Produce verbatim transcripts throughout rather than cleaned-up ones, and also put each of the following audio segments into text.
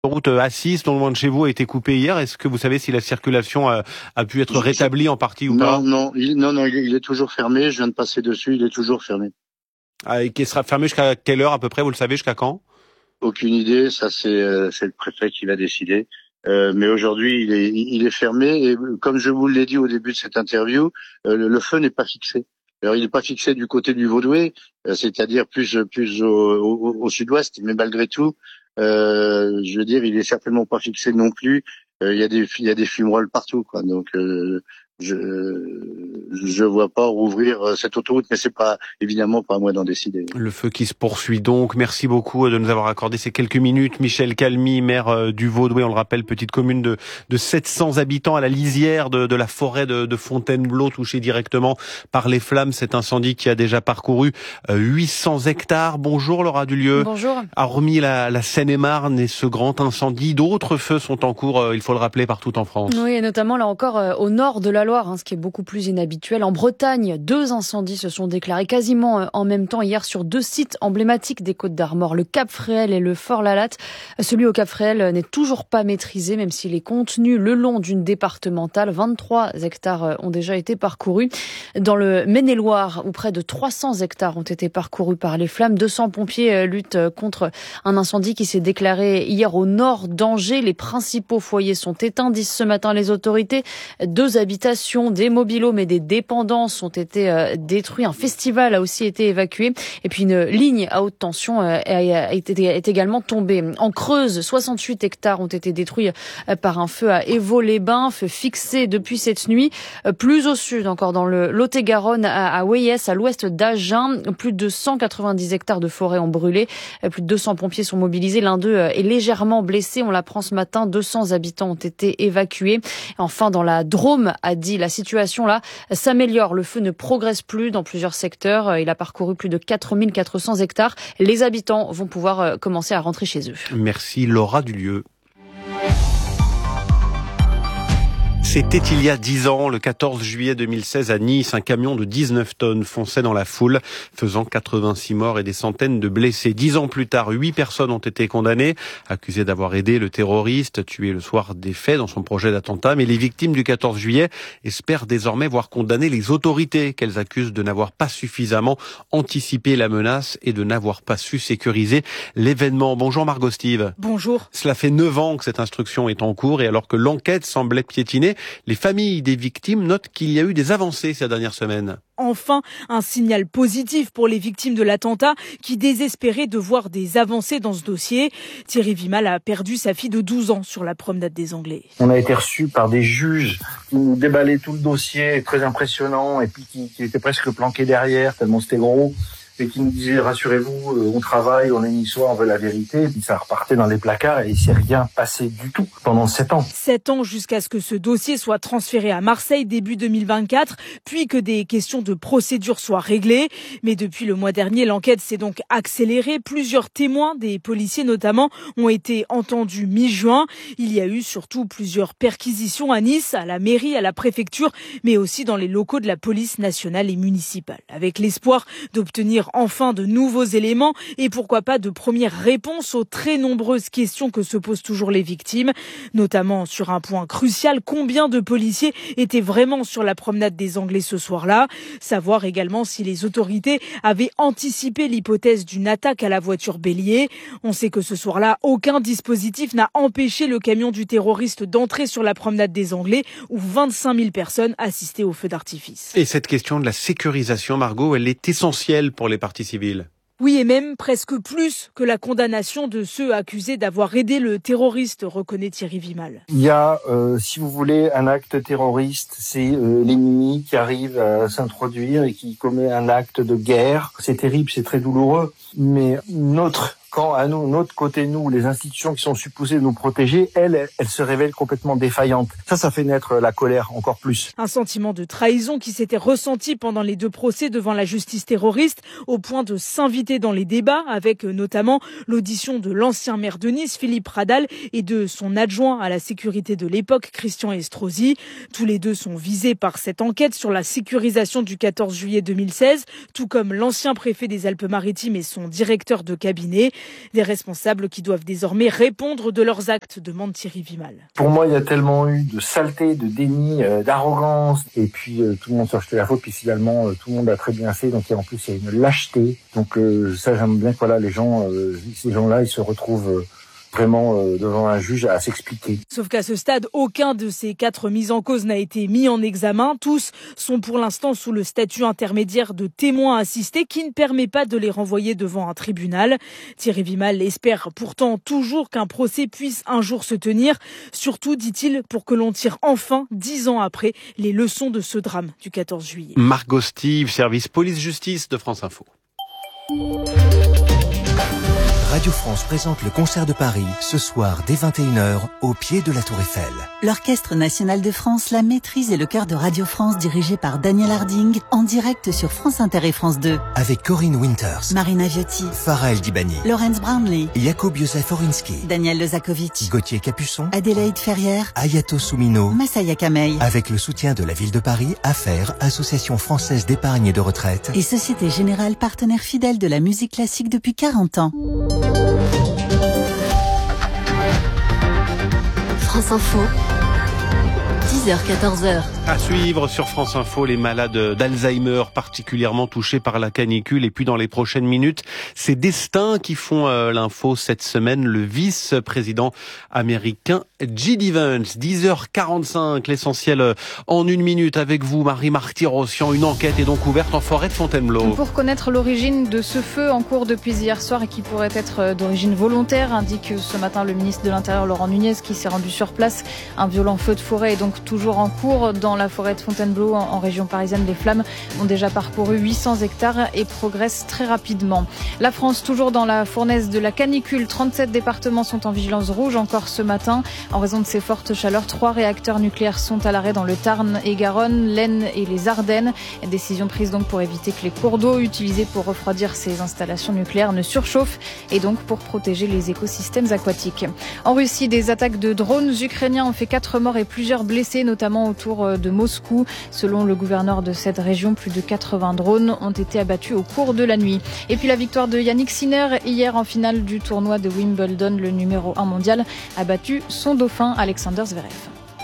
route A six, non loin de chez vous, a été coupée hier. Est-ce que vous savez si la circulation a, a pu être rétablie en partie ou non, pas? Non, il, non, non, il est, il est toujours fermé. Je viens de passer dessus, il est toujours fermé. Ah, et qui sera fermé jusqu'à quelle heure à peu près, vous le savez, jusqu'à quand? Aucune idée, ça c'est, euh, c'est le préfet qui va décider. Euh, mais aujourd'hui, il est, il est fermé. Et comme je vous l'ai dit au début de cette interview, euh, le, le feu n'est pas fixé. Alors, il n'est pas fixé du côté du Vaudouet, euh, c'est-à-dire plus, plus au, au, au sud-ouest, mais malgré tout, euh, je veux dire, il est certainement pas fixé non plus. Euh, il y a des, il y a des fumerolles partout, quoi. Donc, euh, je, je vois pas rouvrir cette autoroute, mais c'est pas, évidemment, pas à moi d'en décider. Le feu qui se poursuit donc. Merci beaucoup de nous avoir accordé ces quelques minutes. Michel Calmy, maire du Vaudouet, on le rappelle, petite commune de, de sept cents habitants à la lisière de, de la forêt de, de Fontainebleau, touchée directement par les flammes. Cet incendie qui a déjà parcouru huit cents hectares. Bonjour Laura Dulieu. Bonjour. Hormis la, la Seine-et-Marne et ce grand incendie, d'autres feux sont en cours, il faut le rappeler, partout en France. Oui, et notamment là encore au nord de la Loire, hein, ce qui est beaucoup plus inhabituel. En Bretagne, deux incendies se sont déclarés quasiment en même temps hier sur deux sites emblématiques des Côtes d'Armor, le Cap Fréhel et le Fort Lalatte. Celui au Cap Fréhel n'est toujours pas maîtrisé, même s'il est contenu le long d'une départementale. vingt-trois hectares ont déjà été parcourus. Dans le Maine-et-Loire, où près de trois cents hectares ont été parcourus par les flammes, deux cents pompiers luttent contre un incendie qui s'est déclaré hier au nord d'Angers. Les principaux foyers sont éteints, disent ce matin les autorités. Deux habitations, des mobil-homes et des dépendances ont été détruits. Un festival a aussi été évacué. Et puis une ligne à haute tension est également tombée. En Creuse, soixante-huit hectares ont été détruits par un feu à Évaux-les-Bains, feu fixé depuis cette nuit. Plus au sud, encore dans le Lot-et-Garonne, à Weyès, à l'ouest d'Agen, plus de cent quatre-vingt-dix hectares de forêt ont brûlé. Plus de deux cents pompiers sont mobilisés. L'un d'eux est légèrement blessé. On l'apprend ce matin. deux cents habitants ont été évacués. Enfin, dans la Drôme, a dit, la situation là s'améliore. Le feu ne progresse plus dans plusieurs secteurs. Il a parcouru plus de quatre mille quatre cents hectares. Les habitants vont pouvoir commencer à rentrer chez eux. Merci Laura Dulieu. C'était il y a dix ans, le quatorze juillet deux mille seize à Nice, un camion de dix-neuf tonnes fonçait dans la foule, faisant quatre-vingt-six morts et des centaines de blessés. Dix ans plus tard, huit personnes ont été condamnées, accusées d'avoir aidé le terroriste tué le soir des faits dans son projet d'attentat. Mais les victimes du quatorze juillet espèrent désormais voir condamner les autorités qu'elles accusent de n'avoir pas suffisamment anticipé la menace et de n'avoir pas su sécuriser l'événement. Bonjour Margot Steve. Bonjour. Cela fait neuf ans que cette instruction est en cours et alors que l'enquête semblait piétiner, les familles des victimes notent qu'il y a eu des avancées ces dernières semaines. Enfin, un signal positif pour les victimes de l'attentat qui désespéraient de voir des avancées dans ce dossier. Thierry Vimal a perdu sa fille de douze ans sur la promenade des Anglais. On a été reçus par des juges qui nous déballaient tout le dossier, très impressionnant, et puis qui, qui étaient presque planqués derrière, tellement c'était gros. Et qui nous disait, rassurez-vous, on travaille, on est niçois, on veut la vérité. Et puis ça repartait dans les placards et il s'est rien passé du tout pendant sept ans. Sept ans jusqu'à ce que ce dossier soit transféré à Marseille début deux mille vingt-quatre, puis que des questions de procédure soient réglées. Mais depuis le mois dernier, l'enquête s'est donc accélérée. Plusieurs témoins, des policiers notamment, ont été entendus mi-juin. Il y a eu surtout plusieurs perquisitions à Nice, à la mairie, à la préfecture, mais aussi dans les locaux de la police nationale et municipale. Avec l'espoir d'obtenir enfin de nouveaux éléments et pourquoi pas de premières réponses aux très nombreuses questions que se posent toujours les victimes, notamment sur un point crucial, combien de policiers étaient vraiment sur la promenade des Anglais ce soir-là, savoir également si les autorités avaient anticipé l'hypothèse d'une attaque à la voiture bélier. On sait que ce soir-là, aucun dispositif n'a empêché le camion du terroriste d'entrer sur la promenade des Anglais où vingt-cinq mille personnes assistaient au feu d'artifice. Et cette question de la sécurisation, Margot, elle est essentielle pour les parties civiles. Oui, et même presque plus que la condamnation de ceux accusés d'avoir aidé le terroriste, reconnaît Thierry Vimal. Il y a, euh, si vous voulez, un acte terroriste, c'est euh, l'ennemi qui arrive à s'introduire et qui commet un acte de guerre. C'est terrible, c'est très douloureux, mais notre quand à nous, notre côté, nous, les institutions qui sont supposées nous protéger, elles, elles se révèlent complètement défaillantes. Ça, ça fait naître la colère encore plus. Un sentiment de trahison qui s'était ressenti pendant les deux procès devant la justice terroriste, au point de s'inviter dans les débats, avec notamment l'audition de l'ancien maire de Nice, Philippe Radal, et de son adjoint à la sécurité de l'époque, Christian Estrosi. Tous les deux sont visés par cette enquête sur la sécurisation du quatorze juillet deux mille seize, tout comme l'ancien préfet des Alpes-Maritimes et son directeur de cabinet. Des responsables qui doivent désormais répondre de leurs actes, demande Thierry Vimal. Pour moi, il y a tellement eu de saleté, de déni, euh, d'arrogance, et puis euh, tout le monde s'est rejeté la faute, puis finalement euh, tout le monde a très bien fait, donc et en plus il y a une lâcheté. Donc euh, ça, j'aime bien que voilà, les gens, euh, ces gens-là, ils se retrouvent euh, vraiment euh, devant un juge à s'expliquer. Sauf qu'à ce stade, aucun de ces quatre mises en cause n'a été mis en examen. Tous sont pour l'instant sous le statut intermédiaire de témoins assistés qui ne permet pas de les renvoyer devant un tribunal. Thierry Vimal espère pourtant toujours qu'un procès puisse un jour se tenir. Surtout, dit-il, pour que l'on tire enfin, dix ans après, les leçons de ce drame du quatorze juillet. Margot Stive, service police-justice de France Info. Radio France présente le concert de Paris, ce soir dès vingt et une heures, au pied de la Tour Eiffel. L'Orchestre National de France, la maîtrise et le chœur de Radio France dirigé par Daniel Harding, en direct sur France Inter et France deux. Avec Corinne Winters, Marina Viotti, Pharrell Dibani, Laurence Brownlee, Jakub Józef Orinski, Daniel Lezakovic, Gauthier Capuçon, Adélaïde Ferrière, Ayato Soumino, Massaya Kamei. Avec le soutien de la ville de Paris, Affaires, Association française d'épargne et de retraite. Et Société Générale, partenaire fidèle de la musique classique depuis quarante ans. France Info, dix heures quatorze heures. À suivre sur France Info, les malades d'Alzheimer particulièrement touchés par la canicule. Et puis dans les prochaines minutes, ces destins qui font euh, l'info cette semaine. Le vice-président américain J D Vance. dix heures quarante-cinq, l'essentiel euh, en une minute avec vous, Marie Marty-Rossian. Une enquête est donc ouverte en forêt de Fontainebleau. Pour connaître l'origine de ce feu en cours depuis hier soir et qui pourrait être d'origine volontaire, indique ce matin le ministre de l'Intérieur Laurent Nunez qui s'est rendu sur place. Un violent feu de forêt est donc toujours en cours dans la forêt de Fontainebleau en région parisienne. Les flammes ont déjà parcouru huit cents hectares et progressent très rapidement. La France toujours dans la fournaise de la canicule. trente-sept départements sont en vigilance rouge encore ce matin. En raison de ces fortes chaleurs, trois réacteurs nucléaires sont à l'arrêt dans le Tarn et Garonne, l'Aisne et les Ardennes. Décision prise donc pour éviter que les cours d'eau utilisés pour refroidir ces installations nucléaires ne surchauffent et donc pour protéger les écosystèmes aquatiques. En Russie, des attaques de drones ukrainiens ont fait quatre morts et plusieurs blessés, notamment autour de Moscou. Selon le gouverneur de cette région, plus de quatre-vingts drones ont été abattus au cours de la nuit. Et puis la victoire de Yannick Sinner hier en finale du tournoi de Wimbledon, le numéro un mondial, a battu son dauphin Alexander Zverev.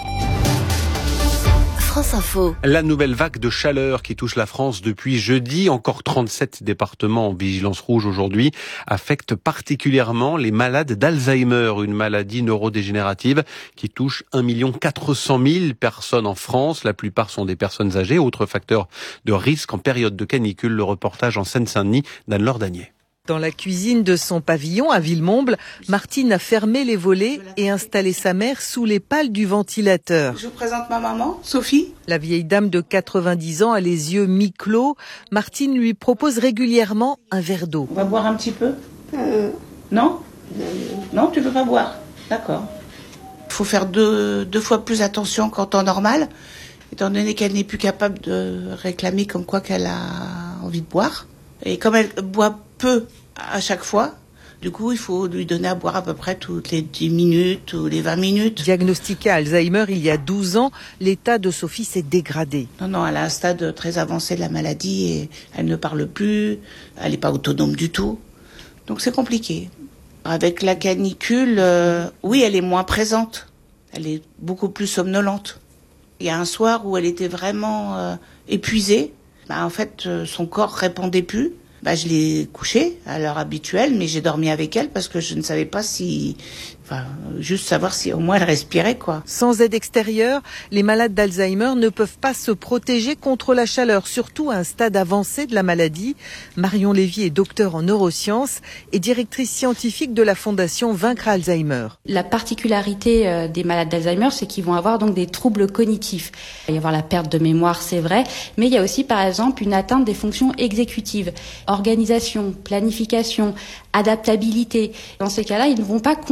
France Info. La nouvelle vague de chaleur qui touche la France depuis jeudi, encore trente-sept départements en vigilance rouge aujourd'hui, affecte particulièrement les malades d'Alzheimer, une maladie neurodégénérative qui touche un million quatre cent mille personnes en France. La plupart sont des personnes âgées. Autre facteur de risque en période de canicule, le reportage en Seine-Saint-Denis d'Anne-Laure Danier. Dans la cuisine de son pavillon à Villemomble, Martine a fermé les volets et installé sa mère sous les pales du ventilateur. Je vous présente ma maman, Sophie. La vieille dame de quatre-vingt-dix ans a les yeux mi-clos. Martine lui propose régulièrement un verre d'eau. On va boire un petit peu euh, Non Non, tu veux pas boire. D'accord. Il faut faire deux, deux fois plus attention qu'en temps normal, étant donné qu'elle n'est plus capable de réclamer comme quoi qu'elle a envie de boire. Et comme elle boit peu à chaque fois, du coup, il faut lui donner à boire à peu près toutes les dix minutes ou les vingt minutes. Diagnostiquée Alzheimer il y a douze ans, l'état de Sophie s'est dégradé. Non, non, elle a un stade très avancé de la maladie et elle ne parle plus, elle n'est pas autonome du tout. Donc c'est compliqué. Avec la canicule, euh, oui, elle est moins présente. Elle est beaucoup plus somnolente. Il y a un soir où elle était vraiment euh, épuisée. Bah, en fait, euh, son corps répondait plus. Bah, je l'ai couchée à l'heure habituelle, mais j'ai dormi avec elle parce que je ne savais pas si... Enfin, juste savoir si au moins elle respirait, quoi. Sans aide extérieure, les malades d'Alzheimer ne peuvent pas se protéger contre la chaleur, surtout à un stade avancé de la maladie. Marion Lévy est docteure en neurosciences et directrice scientifique de la fondation Vaincre Alzheimer. La particularité des malades d'Alzheimer, c'est qu'ils vont avoir donc des troubles cognitifs. Il va y avoir la perte de mémoire, c'est vrai, mais il y a aussi par exemple une atteinte des fonctions exécutives. Organisation, planification, adaptabilité. Dans ces cas-là, ils ne vont pas comprendre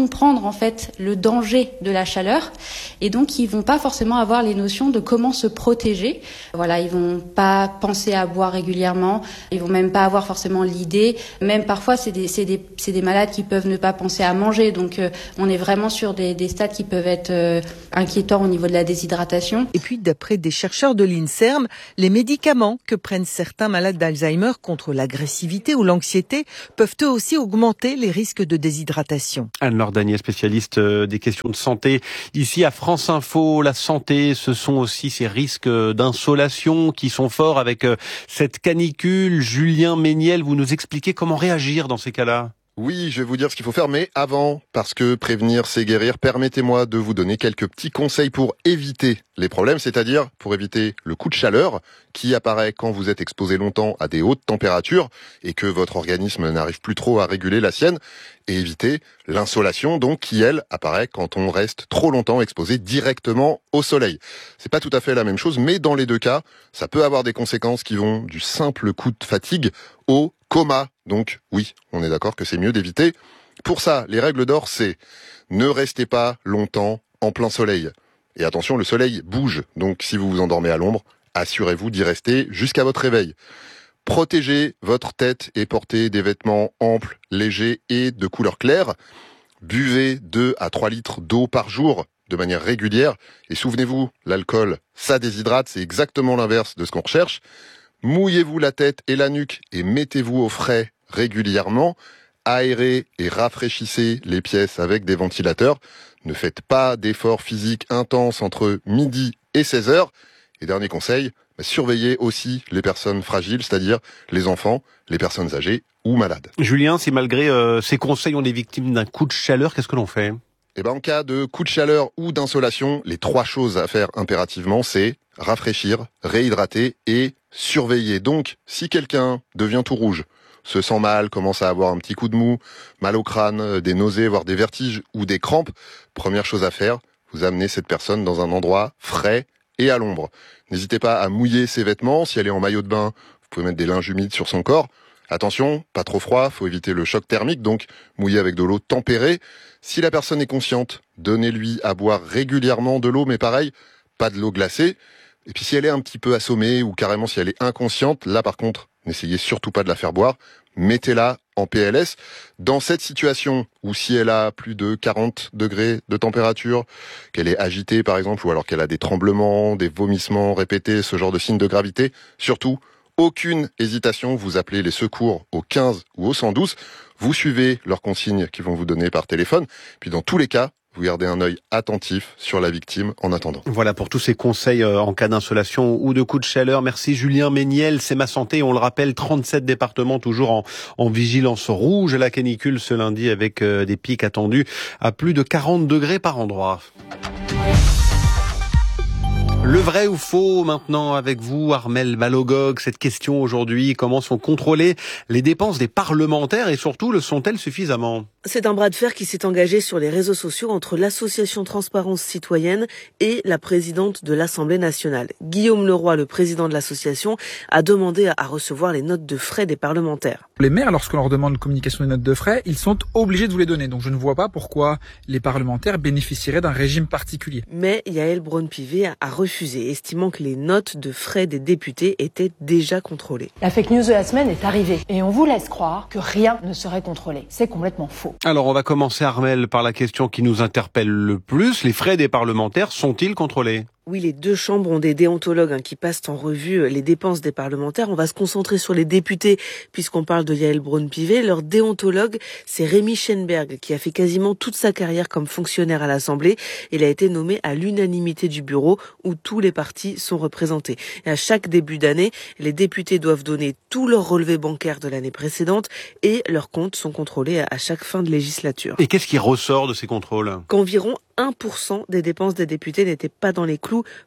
comprendre en fait le danger de la chaleur et donc ils vont pas forcément avoir les notions de comment se protéger. Voilà, ils vont pas penser à boire régulièrement, ils vont même pas avoir forcément l'idée. Même parfois, c'est des, c'est des, c'est des malades qui peuvent ne pas penser à manger. Donc, euh, on est vraiment sur des, des stades qui peuvent être euh, inquiétants au niveau de la déshydratation. Et puis, d'après des chercheurs de l'INSERM, les médicaments que prennent certains malades d'Alzheimer contre l'agressivité ou l'anxiété peuvent eux aussi augmenter les risques de déshydratation. Anne-Laure Danier, spécialiste des questions de santé. Ici à France Info, la santé, ce sont aussi ces risques d'insolation qui sont forts avec cette canicule. Julien Méniel, vous nous expliquez comment réagir dans ces cas-là? Oui, je vais vous dire ce qu'il faut faire, mais avant, parce que prévenir, c'est guérir, permettez-moi de vous donner quelques petits conseils pour éviter les problèmes, c'est-à-dire pour éviter le coup de chaleur qui apparaît quand vous êtes exposé longtemps à des hautes températures et que votre organisme n'arrive plus trop à réguler la sienne, et éviter l'insolation, donc, qui, elle, apparaît quand on reste trop longtemps exposé directement au soleil. C'est pas tout à fait la même chose, mais dans les deux cas, ça peut avoir des conséquences qui vont du simple coup de fatigue au coma. Donc, oui, on est d'accord que c'est mieux d'éviter. Pour ça, les règles d'or, c'est ne restez pas longtemps en plein soleil. Et attention, le soleil bouge, donc si vous vous endormez à l'ombre, assurez-vous d'y rester jusqu'à votre réveil. Protégez votre tête et portez des vêtements amples, légers et de couleur claire. Buvez deux à trois litres d'eau par jour de manière régulière. Et souvenez-vous, l'alcool, ça déshydrate, c'est exactement l'inverse de ce qu'on recherche. Mouillez-vous la tête et la nuque et mettez-vous au frais régulièrement. Aérez et rafraîchissez les pièces avec des ventilateurs. Ne faites pas d'efforts physiques intenses entre midi et seize heures. Et dernier conseil, surveillez aussi les personnes fragiles, c'est-à-dire les enfants, les personnes âgées ou malades. Julien, si malgré euh, ces conseils, on est victime d'un coup de chaleur, qu'est-ce que l'on fait ? Eh ben, en cas de coup de chaleur ou d'insolation, les trois choses à faire impérativement, c'est rafraîchir, réhydrater et surveiller. Donc, si quelqu'un devient tout rouge, se sent mal, commence à avoir un petit coup de mou, mal au crâne, des nausées, voire des vertiges ou des crampes, première chose à faire, vous amenez cette personne dans un endroit frais et à l'ombre. N'hésitez pas à mouiller ses vêtements. Si elle est en maillot de bain, vous pouvez mettre des linges humides sur son corps. Attention, pas trop froid, faut éviter le choc thermique, donc mouiller avec de l'eau tempérée. Si la personne est consciente, donnez-lui à boire régulièrement de l'eau, mais pareil, pas de l'eau glacée. Et puis si elle est un petit peu assommée ou carrément si elle est inconsciente, là par contre, n'essayez surtout pas de la faire boire. Mettez-la en P L S. Dans cette situation où si elle a plus de quarante degrés de température, qu'elle est agitée par exemple, ou alors qu'elle a des tremblements, des vomissements répétés, ce genre de signes de gravité, surtout, aucune hésitation, vous appelez les secours au quinze ou au cent douze, vous suivez leurs consignes qu'ils vont vous donner par téléphone, puis dans tous les cas, vous gardez un œil attentif sur la victime en attendant. Voilà pour tous ces conseils en cas d'insolation ou de coup de chaleur. Merci Julien Méniel, c'est ma santé. On le rappelle, trente-sept départements toujours en, en vigilance rouge à la canicule ce lundi avec des pics attendus à plus de quarante degrés par endroit. Le vrai ou faux maintenant avec vous, Armelle Malogog. Cette question aujourd'hui, comment sont contrôlées les dépenses des parlementaires et surtout le sont-elles suffisamment ? C'est un bras de fer qui s'est engagé sur les réseaux sociaux entre l'association Transparence Citoyenne et la présidente de l'Assemblée nationale. Guillaume Leroy, le président de l'association, a demandé à recevoir les notes de frais des parlementaires. Les maires, lorsqu'on leur demande communication des notes de frais, ils sont obligés de vous les donner. Donc je ne vois pas pourquoi les parlementaires bénéficieraient d'un régime particulier. Mais Yael Braun-Pivet a refusé, estimant que les notes de frais des députés étaient déjà contrôlées. La fake news de la semaine est arrivée et on vous laisse croire que rien ne serait contrôlé. C'est complètement faux. Alors on va commencer, Armelle, par la question qui nous interpelle le plus. Les frais des parlementaires sont-ils contrôlés ? Oui, les deux chambres ont des déontologues hein, qui passent en revue les dépenses des parlementaires. On va se concentrer sur les députés puisqu'on parle de Yael Braun-Pivet. Leur déontologue, c'est Rémi Schenberg qui a fait quasiment toute sa carrière comme fonctionnaire à l'Assemblée. Il a été nommé à l'unanimité du bureau où tous les partis sont représentés. Et à chaque début d'année, les députés doivent donner tous leurs relevés bancaires de l'année précédente et leurs comptes sont contrôlés à chaque fin de législature. Et qu'est-ce qui ressort de ces contrôles ? Qu'environ un pour cent des dépenses des députés n'étaient pas dans les clous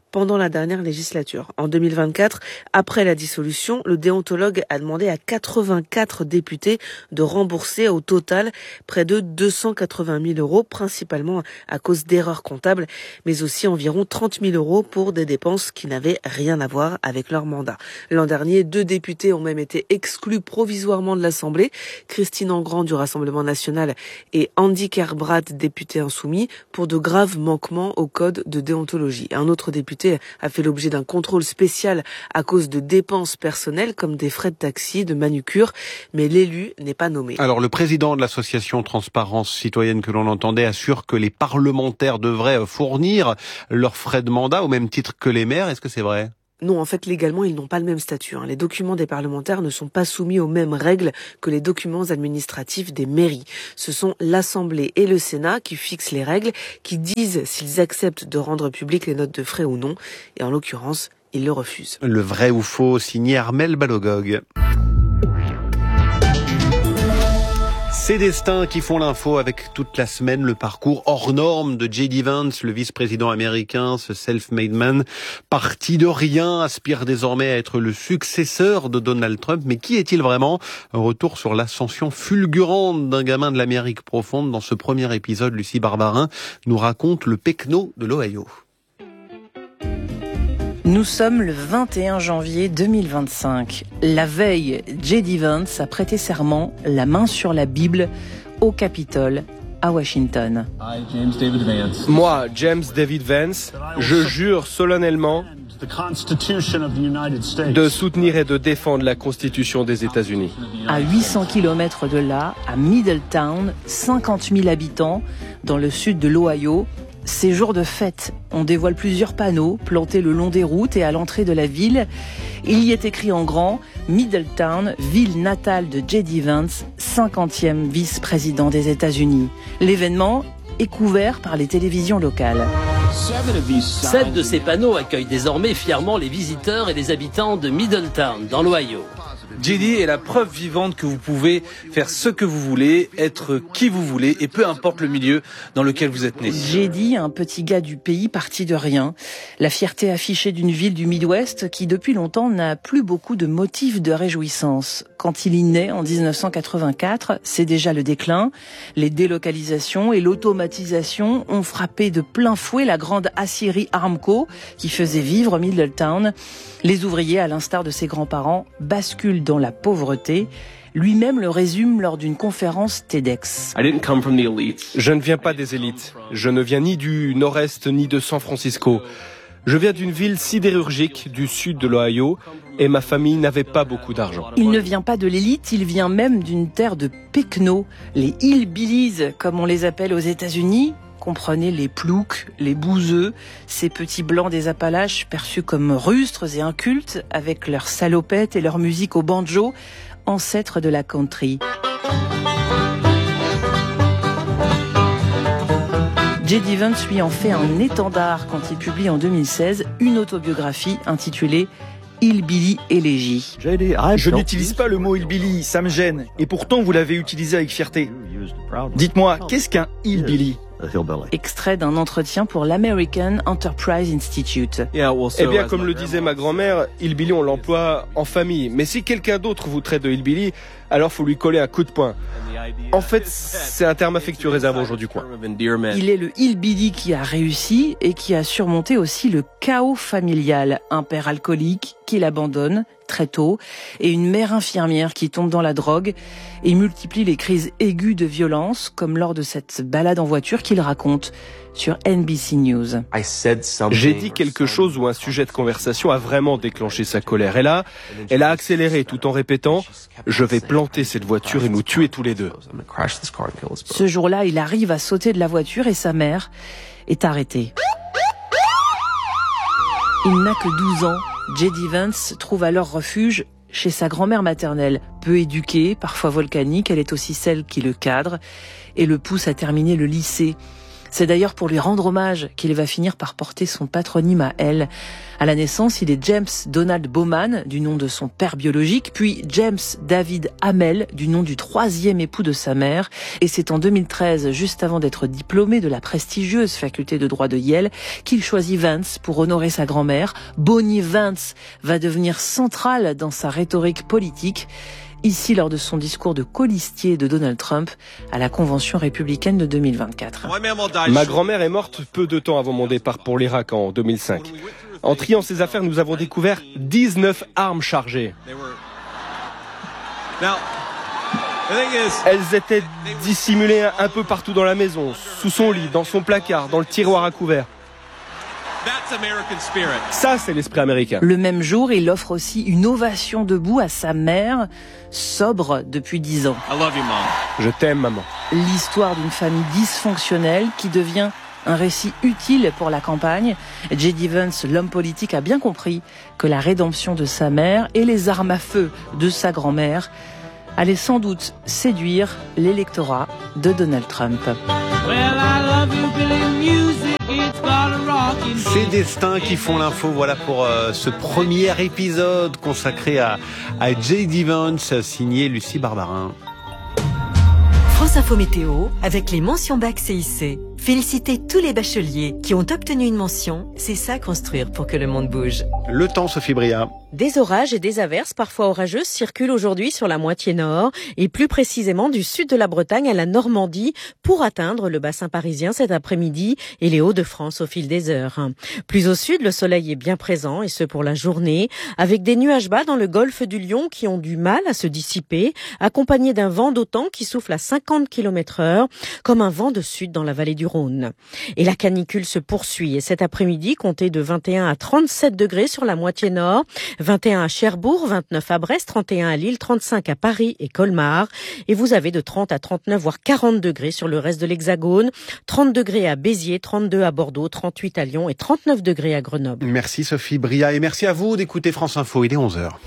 pendant la dernière législature. En deux mille vingt-quatre, après la dissolution, le déontologue a demandé à quatre-vingt-quatre députés de rembourser au total près de deux cent quatre-vingt mille euros, principalement à cause d'erreurs comptables, mais aussi environ trente mille euros pour des dépenses qui n'avaient rien à voir avec leur mandat. L'an dernier, deux députés ont même été exclus provisoirement de l'Assemblée, Christine Engrand du Rassemblement national et Andy Kerbrad, député insoumis, pour de graves manquements au code de déontologie. Un autre député a fait l'objet d'un contrôle spécial à cause de dépenses personnelles comme des frais de taxi, de manucure, mais l'élu n'est pas nommé. Alors le président de l'association Transparence Citoyenne que l'on entendait assure que les parlementaires devraient fournir leurs frais de mandat au même titre que les maires. Est-ce que c'est vrai ? Non, en fait, légalement, ils n'ont pas le même statut. Les documents des parlementaires ne sont pas soumis aux mêmes règles que les documents administratifs des mairies. Ce sont l'Assemblée et le Sénat qui fixent les règles, qui disent s'ils acceptent de rendre publiques les notes de frais ou non. Et en l'occurrence, ils le refusent. Le vrai ou faux, signé Armel Balogog. Ces destins qui font l'info avec toute la semaine le parcours hors norme de J D Vance, le vice-président américain, ce self-made man, parti de rien, aspire désormais à être le successeur de Donald Trump. Mais qui est-il vraiment ? Un retour sur l'ascension fulgurante d'un gamin de l'Amérique profonde. Dans ce premier épisode, Lucie Barbarin nous raconte le pecno de l'Ohio. Nous sommes le vingt et un janvier deux mille vingt-cinq. La veille, J D Vance a prêté serment, la main sur la Bible, au Capitole, à Washington. Moi, James David Vance, je jure solennellement de soutenir et de défendre la Constitution des États-Unis. À huit cents kilomètres de là, à Middletown, cinquante mille habitants, dans le sud de l'Ohio, c'est jour de fête. On dévoile plusieurs panneaux plantés le long des routes et à l'entrée de la ville. Il y est écrit en grand « Middletown, ville natale de J D Vance, cinquantième vice-président des États-Unis ». L'événement est couvert par les télévisions locales. Sept de ces panneaux accueillent désormais fièrement les visiteurs et les habitants de Middletown, dans l'Ohio. J D est la preuve vivante que vous pouvez faire ce que vous voulez, être qui vous voulez, et peu importe le milieu dans lequel vous êtes né. J D, un petit gars du pays parti de rien. La fierté affichée d'une ville du Midwest qui, depuis longtemps, n'a plus beaucoup de motifs de réjouissance. Quand il y naît en dix-neuf cent quatre-vingt-quatre, c'est déjà le déclin. Les délocalisations et l'automatisation ont frappé de plein fouet la grande aciérie Armco qui faisait vivre Middletown. Les ouvriers, à l'instar de ses grands-parents, basculent dans la pauvreté. Lui-même le résume lors d'une conférence TEDx. Je ne viens pas des élites. Je ne viens ni du nord-est ni de San Francisco. Je viens d'une ville sidérurgique du sud de l'Ohio et ma famille n'avait pas beaucoup d'argent. Il ne vient pas de l'élite, il vient même d'une terre de pecnos, les hillbillies comme on les appelle aux États-Unis. Comprenez les ploucs, les bouseux, ces petits blancs des Appalaches perçus comme rustres et incultes avec leurs salopettes et leur musique au banjo, ancêtres de la country. J D Vance lui en fait un étendard quand il publie en deux mille seize une autobiographie intitulée Hillbilly Élégie. Je n'utilise pas le mot hillbilly, ça me gêne. Et pourtant, vous l'avez utilisé avec fierté. Dites-moi, qu'est-ce qu'un hillbilly ? Extrait d'un entretien pour l'American Enterprise Institute. Eh bien, comme le disait ma grand-mère, hillbilly, on l'emploie en famille. Mais si quelqu'un d'autre vous traite de hillbilly, alors faut lui coller un coup de poing. En fait, c'est un terme affectueux réservé aux gens du coin. Il est le hillbilly qui a réussi et qui a surmonté aussi le chaos familial. Un père alcoolique qui l'abandonne très tôt et une mère infirmière qui tombe dans la drogue et multiplie les crises aiguës de violence, comme lors de cette balade en voiture qu'il raconte sur N B C News. J'ai dit quelque chose où un sujet de conversation a vraiment déclenché sa colère. Et là, elle a accéléré tout en répétant « Je vais planter cette voiture et nous tuer tous les deux ». Ce jour-là, il arrive à sauter de la voiture et sa mère est arrêtée. Il n'a que douze ans. J D Vance trouve alors refuge chez sa grand-mère maternelle. Peu éduquée, parfois volcanique, elle est aussi celle qui le cadre et le pousse à terminer le lycée. C'est d'ailleurs pour lui rendre hommage qu'il va finir par porter son patronyme à elle. À la naissance, il est James Donald Bowman, du nom de son père biologique, puis James David Hamel, du nom du troisième époux de sa mère. Et c'est en deux mille treize, juste avant d'être diplômé de la prestigieuse faculté de droit de Yale, qu'il choisit Vance pour honorer sa grand-mère. Bonnie Vance va devenir centrale dans sa rhétorique politique. Ici, lors de son discours de colistier de Donald Trump à la convention républicaine de deux mille vingt-quatre. Ma grand-mère est morte peu de temps avant mon départ pour l'Irak en deux mille cinq. En triant ses affaires, nous avons découvert dix-neuf armes chargées. Elles étaient dissimulées un peu partout dans la maison, sous son lit, dans son placard, dans le tiroir à couverts. Ça, c'est l'esprit américain. Le même jour, il offre aussi une ovation debout à sa mère, sobre depuis dix ans. Je t'aime, maman. L'histoire d'une famille dysfonctionnelle qui devient un récit utile pour la campagne. J D. Vance, l'homme politique, a bien compris que la rédemption de sa mère et les armes à feu de sa grand-mère allaient sans doute séduire l'électorat de Donald Trump. Ces destins qui font l'info, voilà pour euh, ce premier épisode consacré à, à J D. Vance, signé Lucie Barbarin. France Info Météo, avec les mentions bac C I C. Félicitez tous les bacheliers qui ont obtenu une mention. C'est ça construire pour que le monde bouge. Le temps, Sophie Bria. Des orages et des averses parfois orageuses circulent aujourd'hui sur la moitié nord et plus précisément du sud de la Bretagne à la Normandie pour atteindre le bassin parisien cet après-midi et les Hauts-de-France au fil des heures. Plus au sud, le soleil est bien présent et ce pour la journée avec des nuages bas dans le golfe du Lion qui ont du mal à se dissiper accompagnés d'un vent d'autant qui souffle à cinquante kilomètres heure comme un vent de sud dans la vallée du Rhône. Et la canicule se poursuit et cet après-midi comptez de vingt et un à trente-sept degrés sur la moitié nord, vingt et un à Cherbourg, vingt-neuf à Brest, trente et un à Lille, trente-cinq à Paris et Colmar. Et vous avez de trente à trente-neuf, voire quarante degrés sur le reste de l'Hexagone. trente degrés à Béziers, trente-deux à Bordeaux, trente-huit à Lyon et trente-neuf degrés à Grenoble. Merci Sophie Bria et merci à vous d'écouter France Info. Il est onze heures.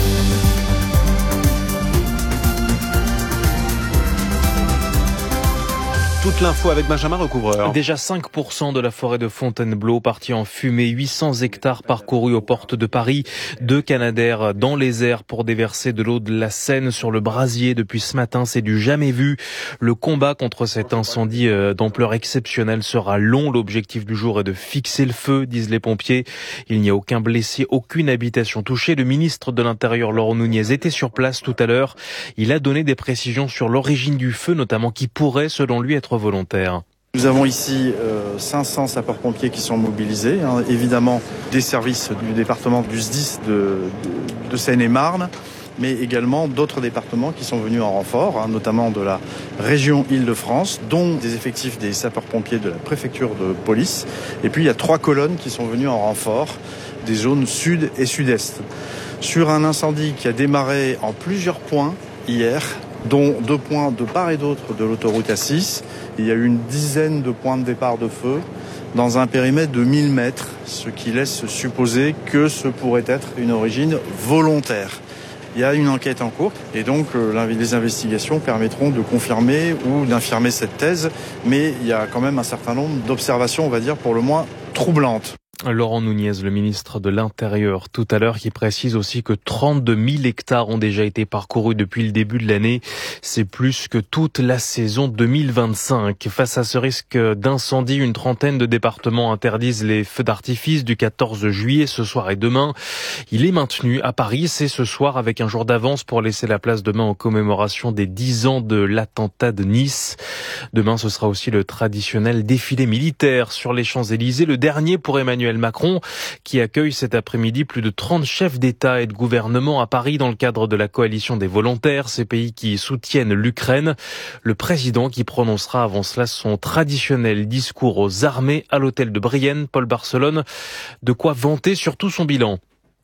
Toute l'info avec Benjamin Recouvreur. Déjà cinq pour cent de la forêt de Fontainebleau partie en fumée, huit cents hectares parcourus aux portes de Paris. Deux Canadair dans les airs pour déverser de l'eau de la Seine sur le brasier depuis ce matin. C'est du jamais vu. Le combat contre cet incendie d'ampleur exceptionnelle sera long. L'objectif du jour est de fixer le feu, disent les pompiers. Il n'y a aucun blessé, aucune habitation touchée. Le ministre de l'Intérieur, Laurent Nunez, était sur place tout à l'heure. Il a donné des précisions sur l'origine du feu, notamment qui pourrait, selon lui, être volontaire. Nous avons ici euh, cinq cents sapeurs-pompiers qui sont mobilisés, hein, évidemment des services du département du S D I S de, de, de Seine-et-Marne, mais également d'autres départements qui sont venus en renfort, hein, notamment de la région Île-de-France, dont des effectifs des sapeurs-pompiers de la préfecture de police. Et puis il y a trois colonnes qui sont venues en renfort des zones sud et sud-est. Sur un incendie qui a démarré en plusieurs points hier, dont deux points de part et d'autre de l'autoroute A six. Il y a eu une dizaine de points de départ de feu dans un périmètre de mille mètres, ce qui laisse supposer que ce pourrait être une origine volontaire. Il y a une enquête en cours et donc euh, les investigations permettront de confirmer ou d'infirmer cette thèse, mais il y a quand même un certain nombre d'observations, on va dire, pour le moins troublantes. Laurent Nunez, le ministre de l'Intérieur, tout à l'heure, qui précise aussi que trente-deux mille hectares ont déjà été parcourus depuis le début de l'année. C'est plus que toute la saison deux mille vingt-cinq. Face à ce risque d'incendie, une trentaine de départements interdisent les feux d'artifice du quatorze juillet, ce soir et demain. Il est maintenu à Paris, c'est ce soir avec un jour d'avance pour laisser la place demain en commémoration des dix ans de l'attentat de Nice. Demain, ce sera aussi le traditionnel défilé militaire sur les Champs-Élysées, le dernier pour Emmanuel Macron, qui accueille cet après-midi plus de trente chefs d'État et de gouvernement à Paris dans le cadre de la coalition des volontaires, ces pays qui soutiennent l'Ukraine. Le président qui prononcera avant cela son traditionnel discours aux armées à l'hôtel de Brienne, Paul Barcelone, de quoi vanter surtout son bilan.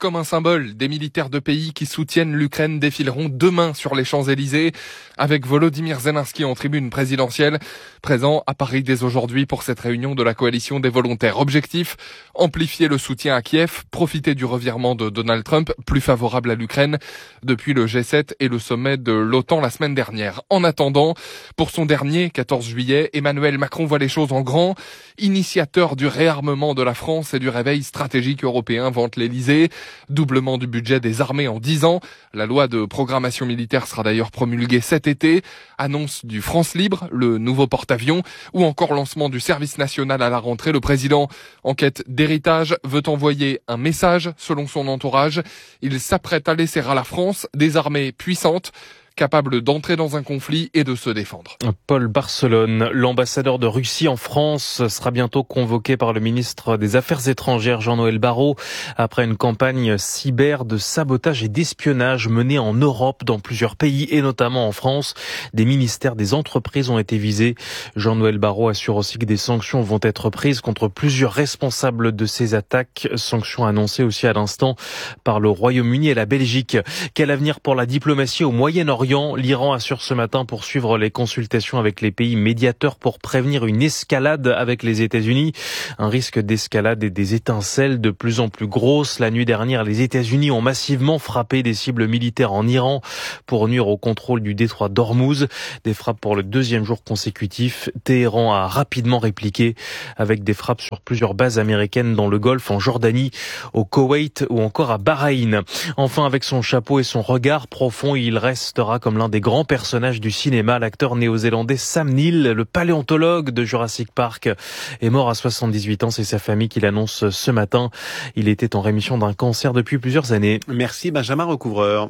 Comme un symbole, des militaires de pays qui soutiennent l'Ukraine défileront demain sur les Champs-Élysées avec Volodymyr Zelensky en tribune présidentielle, présent à Paris dès aujourd'hui pour cette réunion de la coalition des volontaires. Objectif, amplifier le soutien à Kiev, profiter du revirement de Donald Trump, plus favorable à l'Ukraine depuis le G sept et le sommet de l'OTAN la semaine dernière. En attendant, pour son dernier quatorze juillet, Emmanuel Macron voit les choses en grand. Initiateur du réarmement de la France et du réveil stratégique européen, vante l'Elysée. Doublement du budget des armées en dix ans. La loi de programmation militaire sera d'ailleurs promulguée cet été. Annonce du France Libre, le nouveau porte-avions, ou encore lancement du service national à la rentrée. Le président, en quête d'héritage, veut envoyer un message selon son entourage. Il s'apprête à laisser à la France des armées puissantes, capable d'entrer dans un conflit et de se défendre. Paul Barcelone, l'ambassadeur de Russie en France, sera bientôt convoqué par le ministre des Affaires étrangères Jean-Noël Barrot après une campagne cyber de sabotage et d'espionnage menée en Europe dans plusieurs pays et notamment en France. Des ministères des entreprises ont été visés. Jean-Noël Barrot assure aussi que des sanctions vont être prises contre plusieurs responsables de ces attaques. Sanctions annoncées aussi à l'instant par le Royaume-Uni et la Belgique. Quel avenir pour la diplomatie au Moyen-Orient ? L'Iran assure ce matin poursuivre les consultations avec les pays médiateurs pour prévenir une escalade avec les États-Unis. Un risque d'escalade et des étincelles de plus en plus grosses. La nuit dernière, les États-Unis ont massivement frappé des cibles militaires en Iran pour nuire au contrôle du détroit d'Ormuz. Des frappes pour le deuxième jour consécutif. Téhéran a rapidement répliqué avec des frappes sur plusieurs bases américaines dans le Golfe, en Jordanie, au Koweït ou encore à Bahreïn. Enfin, avec son chapeau et son regard profond, il restera comme l'un des grands personnages du cinéma. L'acteur néo-zélandais Sam Neill, le paléontologue de Jurassic Park, est mort à soixante-dix-huit ans. C'est sa famille qui l'annonce ce matin. Il était en rémission d'un cancer depuis plusieurs années. Merci Benjamin Recouvreur.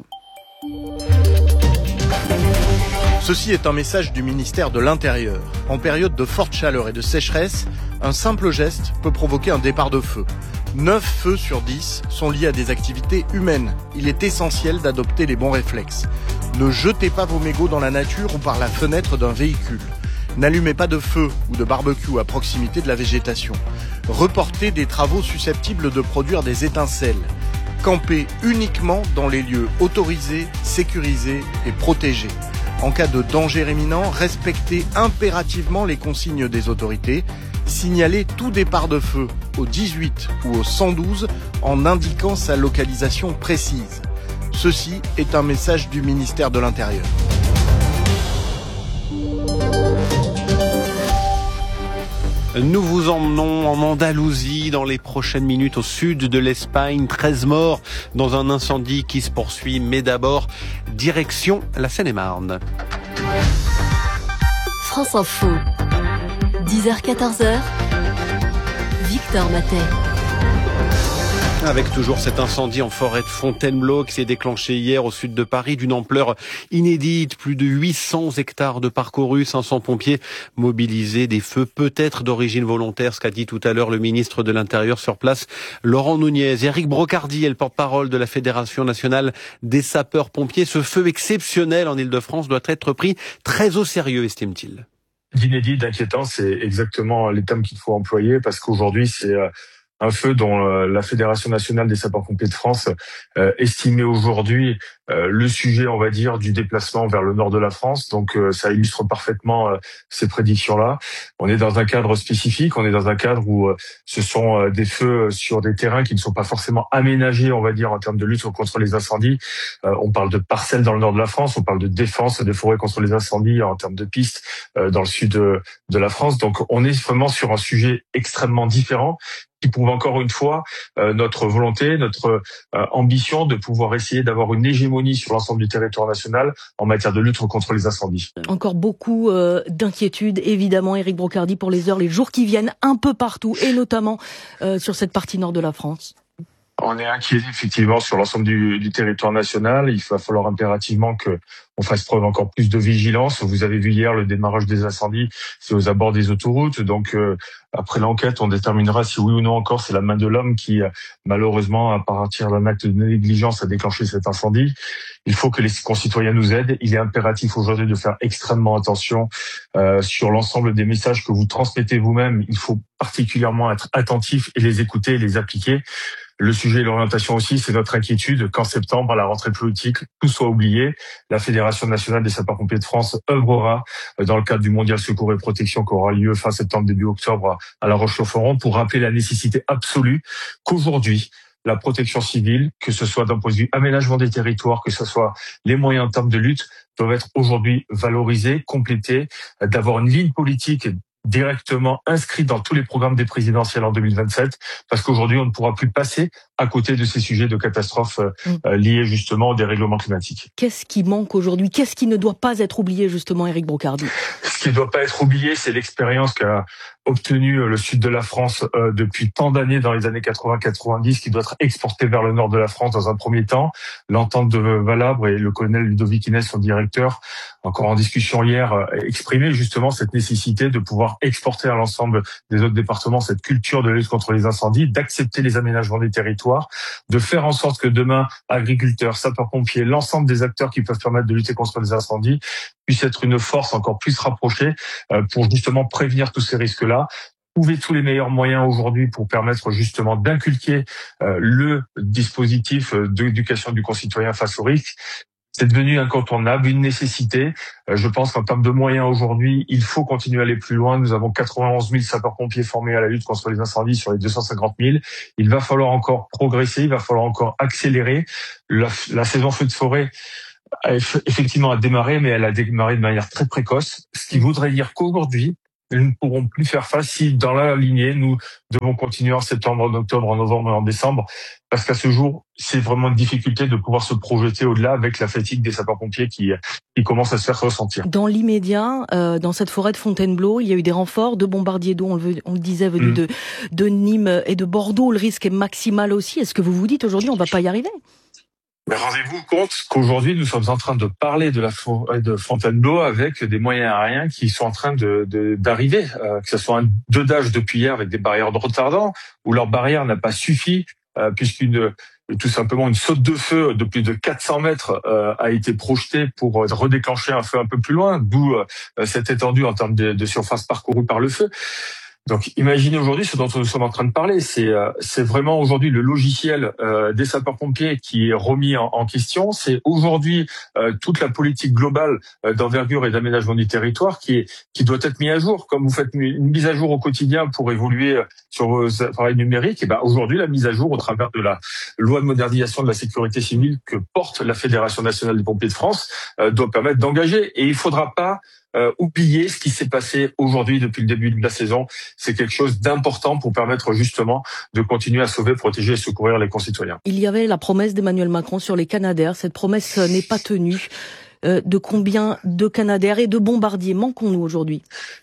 Ceci est un message du ministère de l'Intérieur. En période de forte chaleur et de sécheresse, un simple geste peut provoquer un départ de feu. neuf feux sur dix sont liés à des activités humaines. Il est essentiel d'adopter les bons réflexes. Ne jetez pas vos mégots dans la nature ou par la fenêtre d'un véhicule. N'allumez pas de feu ou de barbecue à proximité de la végétation. Reportez des travaux susceptibles de produire des étincelles. Campez uniquement dans les lieux autorisés, sécurisés et protégés. En cas de danger imminent, respectez impérativement les consignes des autorités. Signalez tout départ de feu au dix-huit ou au cent douze en indiquant sa localisation précise. Ceci est un message du ministère de l'Intérieur. Nous vous emmenons en Andalousie dans les prochaines minutes au sud de l'Espagne. treize morts dans un incendie qui se poursuit. Mais d'abord, direction la Seine-et-Marne. France Info. dix heures quatorze heures. Victor Matet. Avec toujours cet incendie en forêt de Fontainebleau qui s'est déclenché hier au sud de Paris d'une ampleur inédite. Plus de huit cents hectares de parcourus, cinq cents pompiers mobilisés, des feux peut-être d'origine volontaire, ce qu'a dit tout à l'heure le ministre de l'Intérieur sur place, Laurent Nunez. Éric Brocardi est le porte-parole de la Fédération nationale des sapeurs-pompiers. Ce feu exceptionnel en Ile-de-France doit être pris très au sérieux, estime-t-il. D'inédit, d'inquiétant, c'est exactement les termes qu'il faut employer parce qu'aujourd'hui, c'est un feu dont la Fédération nationale des sapeurs-pompiers de France euh, estimait aujourd'hui euh, le sujet, on va dire, du déplacement vers le nord de la France. Donc euh, ça illustre parfaitement euh, ces prédictions-là. On est dans un cadre spécifique, on est dans un cadre où euh, ce sont euh, des feux sur des terrains qui ne sont pas forcément aménagés, on va dire, en termes de lutte contre les incendies. Euh, on parle de parcelles dans le nord de la France, on parle de défense des forêts contre les incendies en termes de pistes euh, dans le sud de, de la France. Donc on est vraiment sur un sujet extrêmement différent qui prouve encore une fois euh, notre volonté, notre euh, ambition de pouvoir essayer d'avoir une hégémonie sur l'ensemble du territoire national en matière de lutte contre les incendies. Encore beaucoup euh, d'inquiétudes, évidemment, Éric Brocardi, pour les heures, les jours qui viennent, un peu partout, et notamment euh, sur cette partie nord de la France. On est inquiet effectivement sur l'ensemble du, du territoire national. Il va falloir impérativement que on fasse preuve encore plus de vigilance. Vous avez vu hier le démarrage des incendies, c'est aux abords des autoroutes. Donc euh, après l'enquête, on déterminera si oui ou non encore c'est la main de l'homme qui, malheureusement, à partir d'un acte de négligence, a déclenché cet incendie. Il faut que les concitoyens nous aident. Il est impératif aujourd'hui de faire extrêmement attention euh, sur l'ensemble des messages que vous transmettez vous-même. Il faut particulièrement être attentif et les écouter et les appliquer. Le sujet et l'orientation aussi, c'est notre inquiétude qu'en septembre, à la rentrée politique, tout soit oublié. La Fédération nationale des sapeurs-pompiers de France œuvrera dans le cadre du Mondial Secours et Protection qui aura lieu fin septembre, début octobre à La Roche-sur-Foron pour rappeler la nécessité absolue qu'aujourd'hui, la protection civile, que ce soit d'un point de vue aménagement des territoires, que ce soit les moyens en termes de lutte, doivent être aujourd'hui valorisés, complétés, d'avoir une ligne politique directement inscrite dans tous les programmes des présidentielles en deux mille vingt-sept, parce qu'aujourd'hui, on ne pourra plus passer à côté de ces sujets de catastrophes euh, liés justement au dérèglement climatique. Qu'est-ce qui manque aujourd'hui? Qu'est-ce qui ne doit pas être oublié, justement, Éric Brocardi? Ce qui ne doit pas être oublié, c'est l'expérience qu'a obtenue le sud de la France euh, depuis tant d'années, dans les années quatre-vingts quatre-vingt-dix, qui doit être exportée vers le nord de la France dans un premier temps. L'entente de Valabre et le colonel Ludovic Inès, son directeur, encore en discussion hier, euh, exprimait justement cette nécessité de pouvoir exporter à l'ensemble des autres départements cette culture de lutte contre les incendies, d'accepter les aménagements des territoires, de faire en sorte que demain, agriculteurs, sapeurs-pompiers, l'ensemble des acteurs qui peuvent permettre de lutter contre les incendies puissent être une force encore plus rapprochée euh, pour justement prévenir tous ces risques-là. Trouver tous les meilleurs moyens aujourd'hui pour permettre justement d'inculquer euh, le dispositif d'éducation du concitoyen face aux risques. C'est devenu incontournable, une nécessité. Euh, je pense qu'en termes de moyens aujourd'hui, il faut continuer à aller plus loin. Nous avons quatre-vingt-onze mille sapeurs-pompiers formés à la lutte contre les incendies sur les deux cent cinquante mille. Il va falloir encore progresser, il va falloir encore accélérer. La, la saison feu de forêt a effectivement a démarré, mais elle a démarré de manière très précoce. Ce qui voudrait dire qu'aujourd'hui, nous ne pourrons plus faire face si, dans la lignée, nous devons continuer en septembre, en octobre, en novembre et en décembre, parce qu'à ce jour, c'est vraiment une difficulté de pouvoir se projeter au-delà avec la fatigue des sapeurs-pompiers qui, qui commence à se faire ressentir. Dans l'immédiat, euh, dans cette forêt de Fontainebleau, il y a eu des renforts de bombardiers d'eau, on le, on le disait, venus mmh. de, de Nîmes et de Bordeaux. Le risque est maximal aussi. Est-ce que vous vous dites aujourd'hui, on va pas y arriver ? Mais rendez-vous compte qu'aujourd'hui, nous sommes en train de parler de la forêt de Fontainebleau avec des moyens aériens qui sont en train de, de, d'arriver, euh, que ce soit un dodage depuis hier avec des barrières de retardant, où leur barrière n'a pas suffi, euh, puisqu'une tout simplement une saute de feu de plus de quatre cents mètres euh, a été projetée pour redéclencher un feu un peu plus loin, d'où euh, cette étendue en termes de, de surface parcourue par le feu. Donc, imaginez aujourd'hui ce dont nous sommes en train de parler. C'est, euh, c'est vraiment aujourd'hui le logiciel euh, des sapeurs-pompiers qui est remis en, en question. C'est aujourd'hui euh, toute la politique globale euh, d'envergure et d'aménagement du territoire qui est qui doit être mise à jour. Comme vous faites une mise à jour au quotidien pour évoluer sur vos appareils numériques, et ben aujourd'hui la mise à jour au travers de la loi de modernisation de la sécurité civile que porte la Fédération nationale des pompiers de France euh, doit permettre d'engager. Et il faudra pas Euh, oublier ce qui s'est passé aujourd'hui depuis le début de la saison. C'est quelque chose d'important pour permettre justement de continuer à sauver, protéger et secourir les concitoyens. Il y avait la promesse d'Emmanuel Macron sur les Canadair. Cette promesse n'est pas tenue. Euh, de combien de Canadair et de bombardiers manquons-nous aujourd'hui ?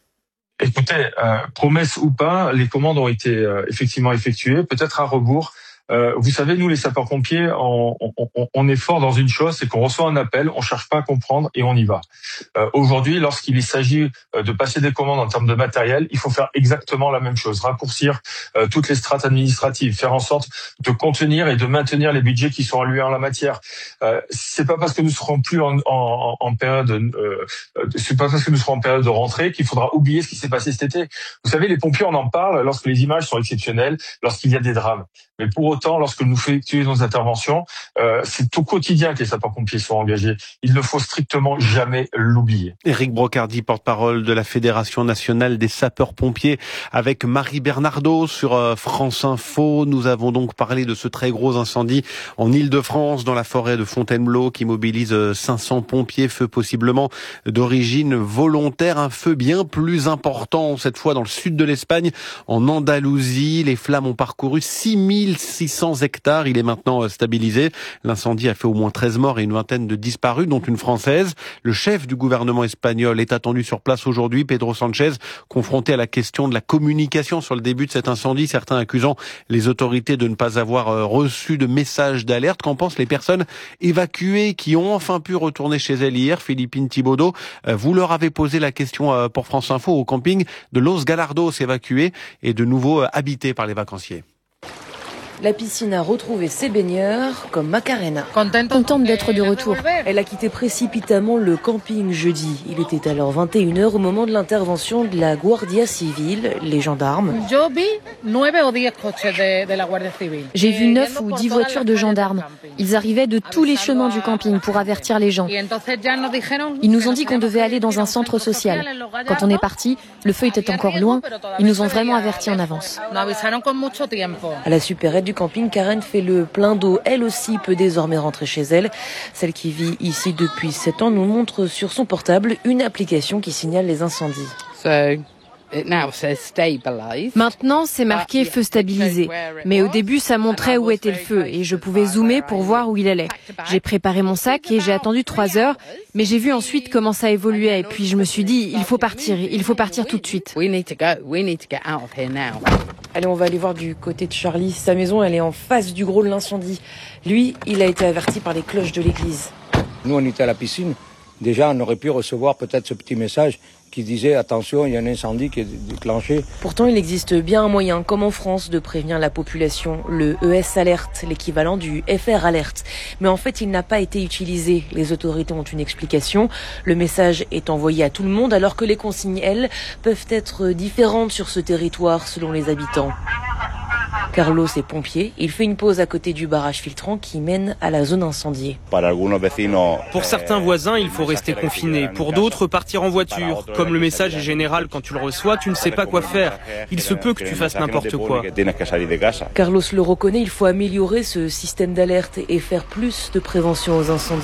Écoutez, euh, promesse ou pas, les commandes ont été euh, effectivement effectuées, peut-être à rebours. Euh, vous savez, nous, les sapeurs-pompiers, on, on, on est fort dans une chose, c'est qu'on reçoit un appel, on cherche pas à comprendre et on y va. Euh, aujourd'hui, lorsqu'il s'agit de passer des commandes en termes de matériel, il faut faire exactement la même chose, raccourcir euh, toutes les strates administratives, faire en sorte de contenir et de maintenir les budgets qui sont alloués en la matière. Euh, c'est pas parce que nous serons plus en, en, en période, euh, c'est pas parce que nous serons en période de rentrée qu'il faudra oublier ce qui s'est passé cet été. Vous savez, les pompiers, on en parle lorsque les images sont exceptionnelles, lorsqu'il y a des drames. Mais pour autant, lorsque nous faisons nos interventions, euh, c'est au quotidien que les sapeurs-pompiers sont engagés. Il ne faut strictement jamais l'oublier. Éric Brocardi, porte-parole de la Fédération nationale des sapeurs-pompiers, avec Marie Bernardo sur France Info. Nous avons donc parlé de ce très gros incendie en Île-de-France, dans la forêt de Fontainebleau, qui mobilise cinq cents pompiers, feu possiblement d'origine volontaire. Un feu bien plus important, cette fois dans le sud de l'Espagne, en Andalousie. Les flammes ont parcouru six mille six cents hectares. Il est maintenant stabilisé. L'incendie a fait au moins treize morts et une vingtaine de disparus, dont une Française. Le chef du gouvernement espagnol est attendu sur place aujourd'hui, Pedro Sánchez, confronté à la question de la communication sur le début de cet incendie, certains accusant les autorités de ne pas avoir reçu de message d'alerte. Qu'en pensent les personnes évacuées qui ont enfin pu retourner chez elles hier? Philippine Thibaudot, vous leur avez posé la question pour France Info au camping de Los Galardos, évacué et de nouveau habité par les vacanciers. La piscine a retrouvé ses baigneurs, comme Macarena. Contente d'être de retour. Elle a quitté précipitamment le camping jeudi. Il était alors vingt et une heures au moment de l'intervention de la Guardia Civile, les gendarmes. J'ai vu neuf ou dix voitures de gendarmes. Ils arrivaient de tous les chemins du camping pour avertir les gens. Ils nous ont dit qu'on devait aller dans un centre social. Quand on est parti, le feu était encore loin. Ils nous ont vraiment avertis en avance. À la supérette du camping, Karen fait le plein d'eau. Elle aussi peut désormais rentrer chez elle. Celle qui vit ici depuis sept ans nous montre sur son portable une application qui signale les incendies. Maintenant, c'est marqué feu stabilisé. Mais au début, ça montrait où était le feu et je pouvais zoomer pour voir où il allait. J'ai préparé mon sac et j'ai attendu trois heures, mais j'ai vu ensuite comment ça évoluait et puis je me suis dit, il faut partir, il faut partir tout de suite. Allez, on va aller voir du côté de Charlie. Sa maison, elle est en face du gros de l'incendie. Lui, il a été averti par les cloches de l'église. Nous, on était à la piscine. Déjà, on aurait pu recevoir peut-être ce petit message qui disait « Attention, il y a un incendie qui est déclenché ». Pourtant, il existe bien un moyen, comme en France, de prévenir la population, le E S Alert, l'équivalent du F R Alert. Mais en fait, il n'a pas été utilisé. Les autorités ont une explication. Le message est envoyé à tout le monde, alors que les consignes, elles, peuvent être différentes sur ce territoire selon les habitants. Carlos est pompier. Il fait une pause à côté du barrage filtrant qui mène à la zone incendiée. Pour certains voisins, il faut rester confiné. Pour d'autres, partir en voiture. Comme le message est général, quand tu le reçois, tu ne sais pas quoi faire. Il se peut que tu fasses n'importe quoi. Carlos le reconnaît, il faut améliorer ce système d'alerte et faire plus de prévention aux incendies.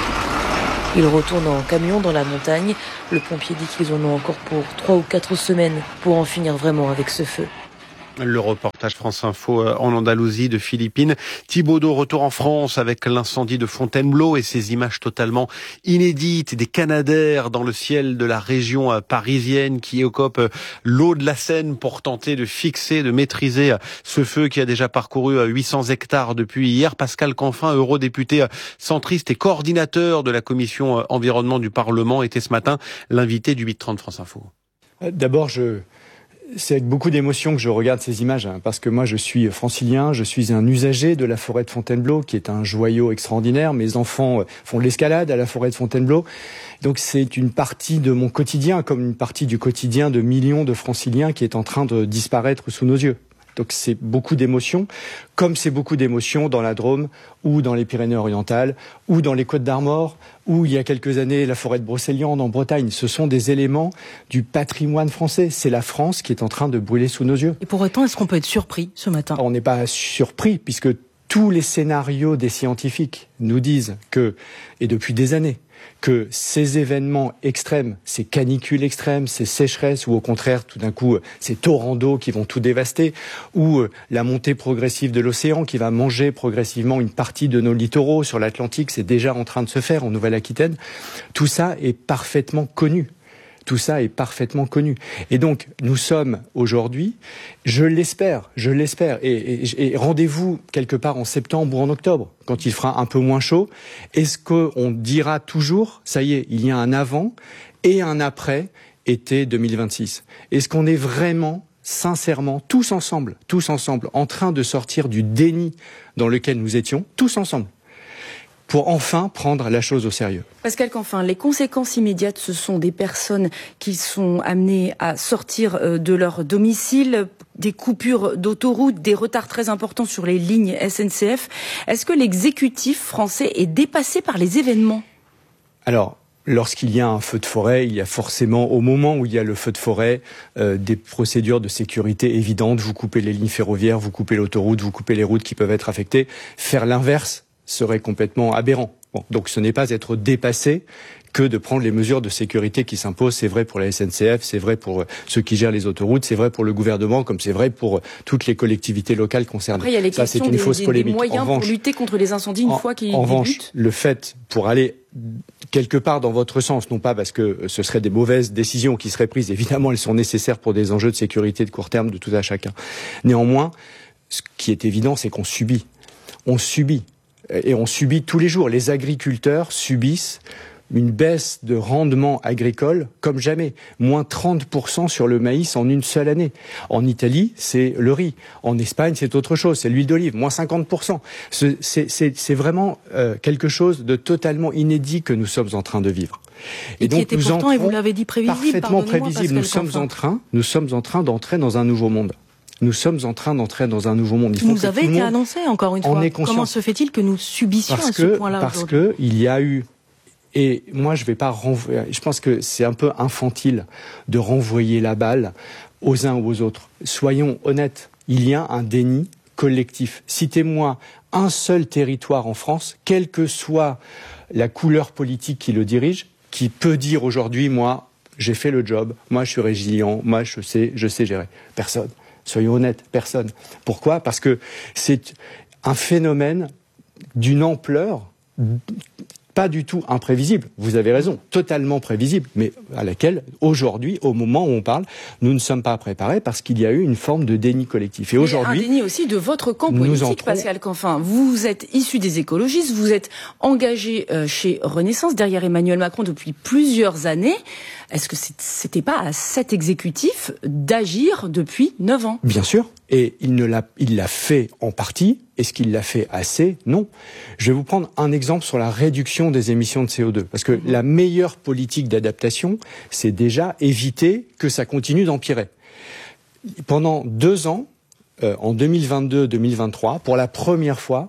Il retourne en camion dans la montagne. Le pompier dit qu'ils en ont encore pour trois ou quatre semaines pour en finir vraiment avec ce feu. Le reportage France Info en Andalousie de Philippines. Thibaudeau, retour en France avec l'incendie de Fontainebleau et ces images totalement inédites des Canadair dans le ciel de la région parisienne qui écope l'eau de la Seine pour tenter de fixer, de maîtriser ce feu qui a déjà parcouru huit cents hectares depuis hier. Pascal Canfin, eurodéputé centriste et coordinateur de la commission environnement du Parlement, était ce matin l'invité du huit trente France Info. D'abord, je... c'est avec beaucoup d'émotion que je regarde ces images, hein, parce que moi je suis francilien, je suis un usager de la forêt de Fontainebleau, qui est un joyau extraordinaire. Mes enfants font de l'escalade à la forêt de Fontainebleau. Donc c'est une partie de mon quotidien, comme une partie du quotidien de millions de franciliens qui est en train de disparaître sous nos yeux. Donc c'est beaucoup d'émotions, comme c'est beaucoup d'émotions dans la Drôme, ou dans les Pyrénées-Orientales, ou dans les Côtes-d'Armor, ou il y a quelques années la forêt de Brocéliande en Bretagne. Ce sont des éléments du patrimoine français. C'est la France qui est en train de brûler sous nos yeux. Et pour autant, est-ce qu'on peut être surpris ce matin ? On n'est pas surpris, puisque tous les scénarios des scientifiques nous disent que, et depuis des années, que ces événements extrêmes, ces canicules extrêmes, ces sécheresses, ou au contraire, tout d'un coup, ces torrents d'eau qui vont tout dévaster, ou la montée progressive de l'océan qui va manger progressivement une partie de nos littoraux sur l'Atlantique, c'est déjà en train de se faire en Nouvelle-Aquitaine, tout ça est parfaitement connu. Tout ça est parfaitement connu. Et donc, nous sommes aujourd'hui, je l'espère, je l'espère, et, et, et rendez-vous quelque part en septembre ou en octobre, quand il fera un peu moins chaud. Est-ce qu'on dira toujours, ça y est, il y a un avant et un après été deux mille vingt-six? Est-ce qu'on est vraiment, sincèrement, tous ensemble, tous ensemble, en train de sortir du déni dans lequel nous étions, tous ensemble, pour enfin prendre la chose au sérieux? Pascal Canfin, les conséquences immédiates, ce sont des personnes qui sont amenées à sortir de leur domicile, des coupures d'autoroute, des retards très importants sur les lignes S N C F. Est-ce que l'exécutif français est dépassé par les événements ? Alors, lorsqu'il y a un feu de forêt, il y a forcément, au moment où il y a le feu de forêt, euh, des procédures de sécurité évidentes. Vous coupez les lignes ferroviaires, vous coupez l'autoroute, vous coupez les routes qui peuvent être affectées. Faire l'inverse serait complètement aberrant. Bon, donc ce n'est pas être dépassé que de prendre les mesures de sécurité qui s'imposent. C'est vrai pour la S N C F, c'est vrai pour ceux qui gèrent les autoroutes, c'est vrai pour le gouvernement, comme c'est vrai pour toutes les collectivités locales concernées. Après, il y a les Ça, c'est questions une des, fausse des, polémique. des moyens en revanche, pour lutter contre les incendies une en, fois qu'ils En revanche, débutent. le fait, pour aller quelque part dans votre sens, non pas parce que ce seraient des mauvaises décisions qui seraient prises, évidemment elles sont nécessaires pour des enjeux de sécurité de court terme de tout à chacun. Néanmoins, ce qui est évident, c'est qu'on subit. On subit. Et on subit tous les jours. Les agriculteurs subissent une baisse de rendement agricole comme jamais. Moins trente pour cent sur le maïs en une seule année. En Italie, c'est le riz. En Espagne, c'est autre chose, c'est l'huile d'olive, moins cinquante pour cent. C'est, c'est, c'est vraiment euh, quelque chose de totalement inédit que nous sommes en train de vivre. Et, et donc, qui était nous pourtant, et vous l'avez dit, prévisible. Parfaitement prévisible. Nous sommes en train, nous sommes en train d'entrer dans un nouveau monde. Nous sommes en train d'entrer dans un nouveau monde. Il faut nous avait été annoncé, encore une fois. Comment se fait-il que nous subissions parce à ce que, point-là Parce aujourd'hui qu'il y a eu... Et moi, je vais pas renvoyer... Je pense que c'est un peu infantile de renvoyer la balle aux uns ou aux autres. Soyons honnêtes, il y a un déni collectif. Citez-moi un seul territoire en France, quelle que soit la couleur politique qui le dirige, qui peut dire aujourd'hui, moi, j'ai fait le job, moi, je suis résilient, moi, je sais, je sais gérer. Personne. Soyons honnêtes, personne. Pourquoi ? Parce que c'est un phénomène d'une ampleur pas du tout imprévisible. Vous avez raison, totalement prévisible, mais à laquelle, aujourd'hui, au moment où on parle, nous ne sommes pas préparés parce qu'il y a eu une forme de déni collectif. Et aujourd'hui, un déni aussi de votre camp politique, entrons... Pascal Canfin. Vous êtes issu des écologistes, vous êtes engagé euh, chez Renaissance, derrière Emmanuel Macron depuis plusieurs années. Est-ce que c'était pas à cet exécutif d'agir depuis neuf ans ? Bien sûr. Et il ne l'a, il l'a fait en partie. Est-ce qu'il l'a fait assez ? Non. Je vais vous prendre un exemple sur la réduction des émissions de C O deux. Parce que mmh. la meilleure politique d'adaptation, c'est déjà éviter que ça continue d'empirer. Pendant deux ans, euh, en deux mille vingt-deux deux mille vingt-trois, pour la première fois,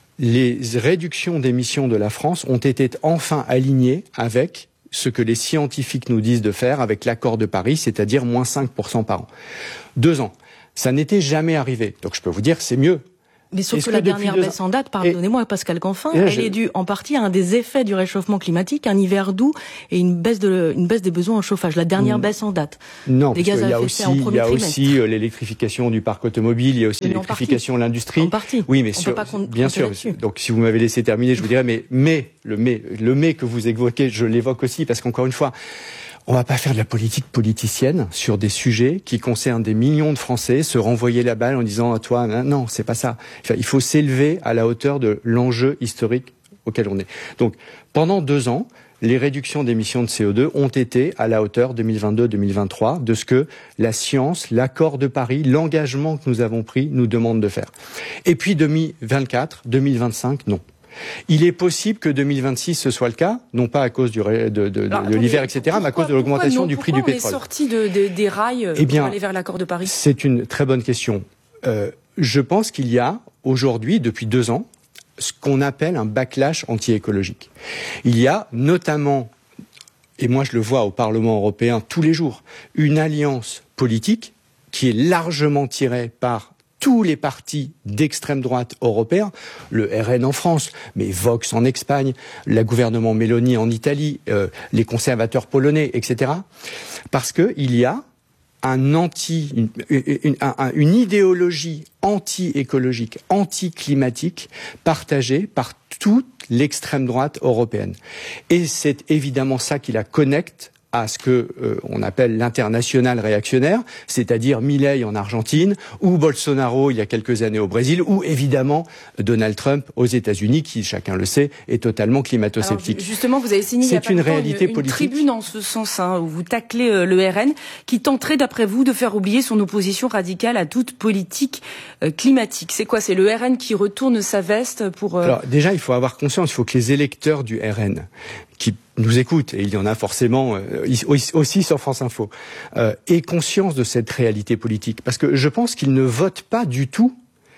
les réductions d'émissions de la France ont été enfin alignées avec ce que les scientifiques nous disent de faire avec l'accord de Paris, c'est-à-dire moins cinq pour cent par an. Deux ans. Ça n'était jamais arrivé. Donc je peux vous dire que c'est mieux. Mais sauf que, que la dernière baisse en date, pardonnez-moi Pascal Canfin, elle je... est due en partie à un des effets du réchauffement climatique, un hiver doux et une baisse de une baisse des besoins en chauffage. La dernière mmh. baisse en date. Non, parce qu'il y a aussi il y a aussi euh, l'électrification du parc automobile, il y a aussi l'électrification de l'industrie. En partie. Oui, mais on sur, peut pas bien sûr. Là-dessus. Donc si vous m'avez laissé terminer, je vous dirais mais mais le mais le mais que vous évoquez, je l'évoque aussi parce qu'encore une fois, on va pas faire de la politique politicienne sur des sujets qui concernent des millions de Français, se renvoyer la balle en disant à toi, non, c'est pas ça. Enfin, il faut s'élever à la hauteur de l'enjeu historique auquel on est. Donc, pendant deux ans, les réductions d'émissions de C O deux ont été à la hauteur deux mille vingt-deux deux mille vingt-trois de ce que la science, l'accord de Paris, l'engagement que nous avons pris nous demande de faire. Et puis deux mille vingt-quatre, deux mille vingt-cinq, non. Il est possible que deux mille vingt-six ce soit le cas, non pas à cause du ré, de, de, Alors, de l'hiver, et cetera, pourquoi, mais à cause de l'augmentation du prix du pétrole. Pourquoi on est sorti de, de, des rails eh bien, pour aller vers l'accord de Paris ? C'est une très bonne question. Euh, je pense qu'il y a aujourd'hui, depuis deux ans, ce qu'on appelle un backlash anti-écologique. Il y a notamment, et moi je le vois au Parlement européen tous les jours, une alliance politique qui est largement tirée par tous les partis d'extrême droite européens, le R N en France, mais Vox en Espagne, le gouvernement Meloni en Italie, euh, les conservateurs polonais, et cetera. Parce que il y a un anti, une, une, une, une idéologie anti-écologique, anti-climatique, partagée par toute l'extrême droite européenne. Et c'est évidemment ça qui la connecte à ce que euh, on appelle l'international réactionnaire, c'est-à-dire Milei en Argentine, ou Bolsonaro il y a quelques années au Brésil, ou évidemment Donald Trump aux États-Unis, qui, chacun le sait, est totalement climato-sceptique. Alors, justement, vous avez signé il y a pas une réalité une, une politique. tribune en ce sens, hein, où vous taclez euh, le R N, qui tenterait, d'après vous, de faire oublier son opposition radicale à toute politique euh, climatique. C'est quoi ? C'est le R N qui retourne sa veste pour... Euh... Alors déjà, il faut avoir conscience, il faut que les électeurs du R N qui nous écoutent, et il y en a forcément euh, aussi sur France Info, euh, aient conscience de cette réalité politique. Parce que je pense qu'ils ne votent pas du tout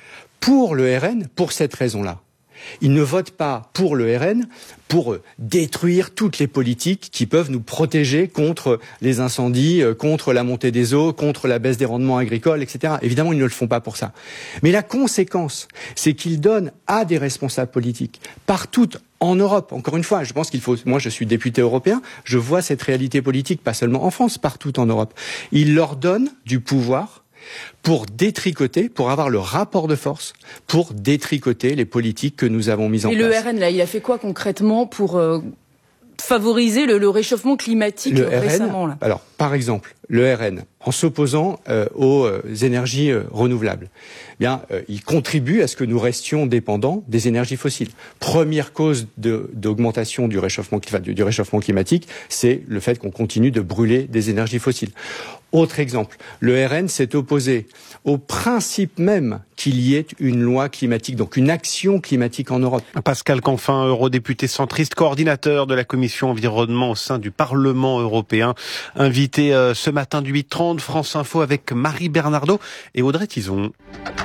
pour le R N pour cette raison-là. Ils ne votent pas pour le R N pour détruire toutes les politiques qui peuvent nous protéger contre les incendies, contre la montée des eaux, contre la baisse des rendements agricoles, et cetera. Évidemment, ils ne le font pas pour ça. Mais la conséquence, c'est qu'ils donnent à des responsables politiques, partout en Europe, encore une fois, je pense qu'il faut... Moi, je suis député européen, je vois cette réalité politique, pas seulement en France, partout en Europe. Ils leur donnent du pouvoir pour détricoter, pour avoir le rapport de force, pour détricoter les politiques que nous avons mises en place. place. Et le R N, là, il a fait quoi concrètement pour euh, favoriser le, le réchauffement climatique le récemment R N, là alors, par exemple, le R N en s'opposant euh, aux euh, énergies euh, renouvelables. Bien, euh, il contribue à ce que nous restions dépendants des énergies fossiles. Première cause de, d'augmentation du réchauffement, du, du réchauffement climatique, c'est le fait qu'on continue de brûler des énergies fossiles. Autre exemple, le R N s'est opposé au principe même qu'il y ait une loi climatique, donc une action climatique en Europe. Pascal Canfin, eurodéputé centriste, coordinateur de la commission environnement au sein du Parlement européen, invité euh, ce matin du huit heures trente, France Info avec Marie Bernardo et Audrey Tizon.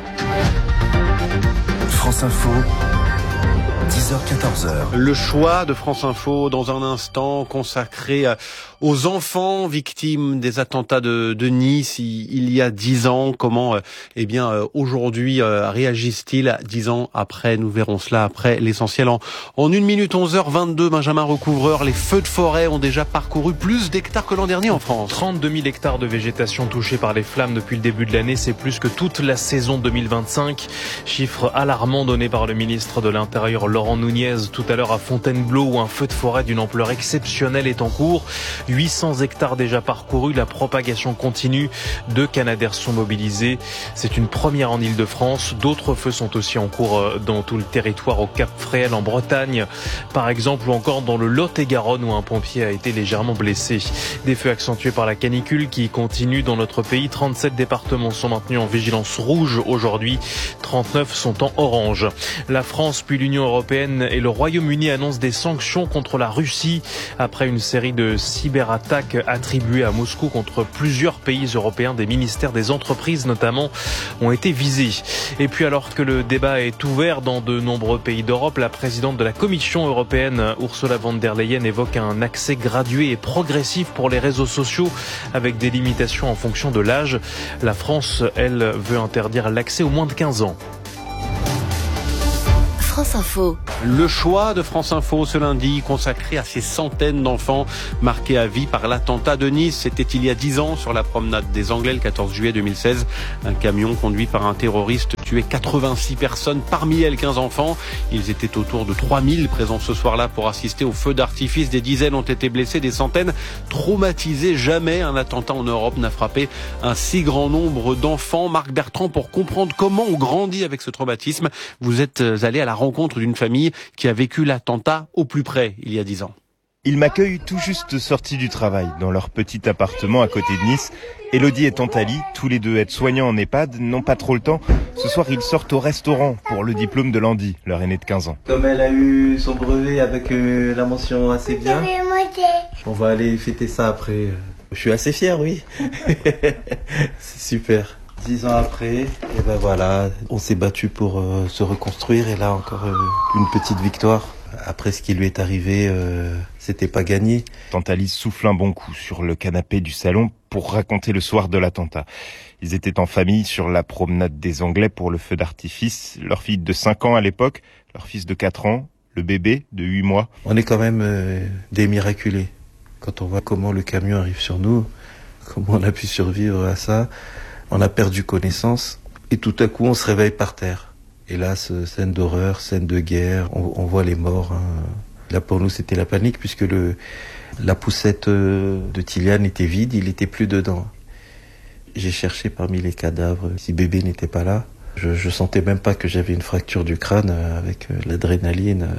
France Info. dix heures quatorze heures. Le choix de France Info dans un instant consacré aux enfants victimes des attentats de, de Nice il y a dix ans. Comment, eh bien, aujourd'hui réagissent-ils dix ans après? Nous verrons cela après l'essentiel en, en une minute, onze heures vingt-deux. Benjamin Recouvreur, les feux de forêt ont déjà parcouru plus d'hectares que l'an dernier en France. trente-deux mille hectares de végétation touchés par les flammes depuis le début de l'année. C'est plus que toute la saison deux mille vingt-cinq. Chiffre alarmant donné par le ministre de l'Intérieur Laurent Nunez tout à l'heure à Fontainebleau où un feu de forêt d'une ampleur exceptionnelle est en cours. huit cents hectares déjà parcourus, la propagation continue. Deux Canadair sont mobilisés. C'est une première en Île-de-France. D'autres feux sont aussi en cours dans tout le territoire, au Cap Fréhel en Bretagne, par exemple, ou encore dans le Lot-et-Garonne où un pompier a été légèrement blessé. Des feux accentués par la canicule qui continue dans notre pays. trente-sept départements sont maintenus en vigilance rouge aujourd'hui. trente-neuf sont en orange. La France puis l'Union européenne et le Royaume-Uni annoncent des sanctions contre la Russie après une série de cyberattaques attribuées à Moscou contre plusieurs pays européens. Des ministères des entreprises notamment ont été visés. Et puis alors que le débat est ouvert dans de nombreux pays d'Europe, la présidente de la Commission européenne, Ursula von der Leyen, évoque un accès gradué et progressif pour les réseaux sociaux avec des limitations en fonction de l'âge. La France, elle, veut interdire l'accès aux moins de quinze ans. France Info. Le choix de France Info ce lundi consacré à ces centaines d'enfants marqués à vie par l'attentat de Nice. C'était il y a dix ans sur la promenade des Anglais le quatorze juillet deux mille seize. Un camion conduit par un terroriste tuait quatre-vingt-six personnes, parmi elles quinze enfants. Ils étaient autour de trois mille présents ce soir-là pour assister au feu d'artifice. Des dizaines ont été blessés, des centaines traumatisés. Jamais un attentat en Europe n'a frappé un si grand nombre d'enfants. Marc Bertrand, pour comprendre comment on grandit avec ce traumatisme, vous êtes allé à la rencontre d'une famille qui a vécu l'attentat au plus près il y a dix ans. Ils m'accueillent tout juste sortis du travail, dans leur petit appartement à côté de Nice. Elodie et Tantali, tous les deux aides-soignants en EHPAD, n'ont pas trop le temps. Ce soir, ils sortent au restaurant pour le diplôme de Landy, leur aîné de quinze ans. Comme elle a eu son brevet avec euh, la mention assez bien, on va aller fêter ça après. Je suis assez fier, oui. C'est super. Dix ans après, et ben voilà, on s'est battu pour euh, se reconstruire et là encore euh, une petite victoire. Après ce qui lui est arrivé, euh, c'était pas gagné. Tantali souffle un bon coup sur le canapé du salon pour raconter le soir de l'attentat. Ils étaient en famille sur la promenade des Anglais pour le feu d'artifice. Leur fille de cinq ans à l'époque, leur fils de quatre ans, le bébé de huit mois. On est quand même euh, des miraculés. Quand on voit comment le camion arrive sur nous, comment on a pu survivre à ça. On a perdu connaissance et tout à coup on se réveille par terre. Hélas, scène d'horreur, scène de guerre, on, on voit les morts. Hein. Là pour nous c'était la panique puisque le, la poussette de Tilian était vide, il était plus dedans. J'ai cherché parmi les cadavres si bébé n'était pas là. Je, je sentais même pas que j'avais une fracture du crâne avec l'adrénaline.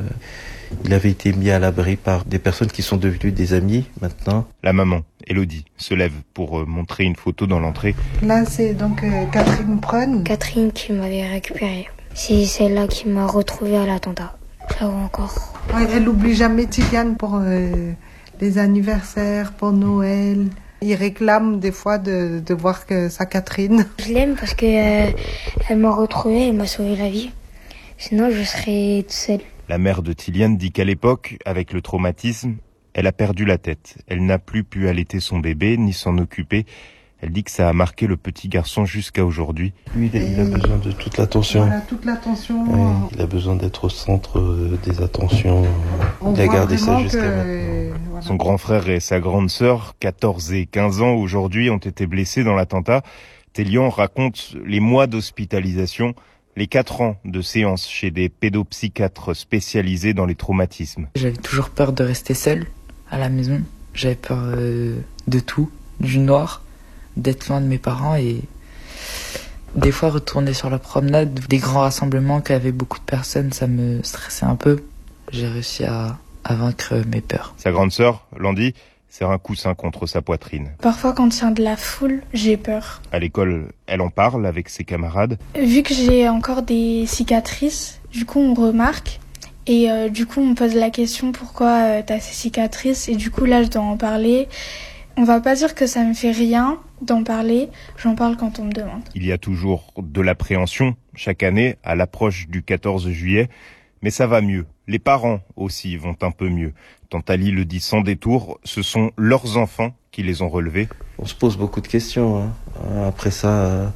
Il avait été mis à l'abri par des personnes qui sont devenues des amis maintenant. La maman, Elodie, se lève pour montrer une photo dans l'entrée. Là, c'est donc euh, Catherine Prun. Catherine qui m'avait récupérée. C'est celle-là qui m'a retrouvée à l'attentat. Je la vois encore. Ouais, elle n'oublie jamais Tilian pour euh, les anniversaires, pour Noël. Il réclame des fois de, de voir que sa Catherine. Je l'aime parce que euh, elle m'a retrouvée, elle m'a sauvé la vie. Sinon, je serais toute seule. La mère de Tilian dit qu'à l'époque, avec le traumatisme, elle a perdu la tête. Elle n'a plus pu allaiter son bébé, ni s'en occuper. Elle dit que ça a marqué le petit garçon jusqu'à aujourd'hui. Lui, il a, il a besoin de toute l'attention. Voilà, toute l'attention. Oui, il a besoin d'être au centre des attentions. On il a gardé ça jusqu'à que... maintenant. Voilà. Son grand frère et sa grande sœur, quatorze et quinze ans aujourd'hui, ont été blessés dans l'attentat. Tilian raconte les mois d'hospitalisation, les quatre ans de séances chez des pédopsychiatres spécialisés dans les traumatismes. J'avais toujours peur de rester seule à la maison. J'avais peur euh, de tout, du noir, d'être loin de mes parents et des fois retourner sur la promenade. Des grands rassemblements qu'avaient beaucoup de personnes, ça me stressait un peu. J'ai réussi à, à vaincre mes peurs. Sa grande sœur, Landy, serre un coussin contre sa poitrine. Parfois, quand il y a de la foule, j'ai peur. À l'école, elle en parle avec ses camarades. Vu que j'ai encore des cicatrices, du coup, on remarque. Et euh, du coup, on me pose la question pourquoi euh, t'as ces cicatrices. Et du coup, là, je dois en parler. On va pas dire que ça me fait rien d'en parler. J'en parle quand on me demande. Il y a toujours de l'appréhension chaque année à l'approche du quatorze juillet. Mais ça va mieux. Les parents aussi vont un peu mieux. Tante Ali le dit sans détour, ce sont leurs enfants qui les ont relevés. On se pose beaucoup de questions. Hein. Après ça,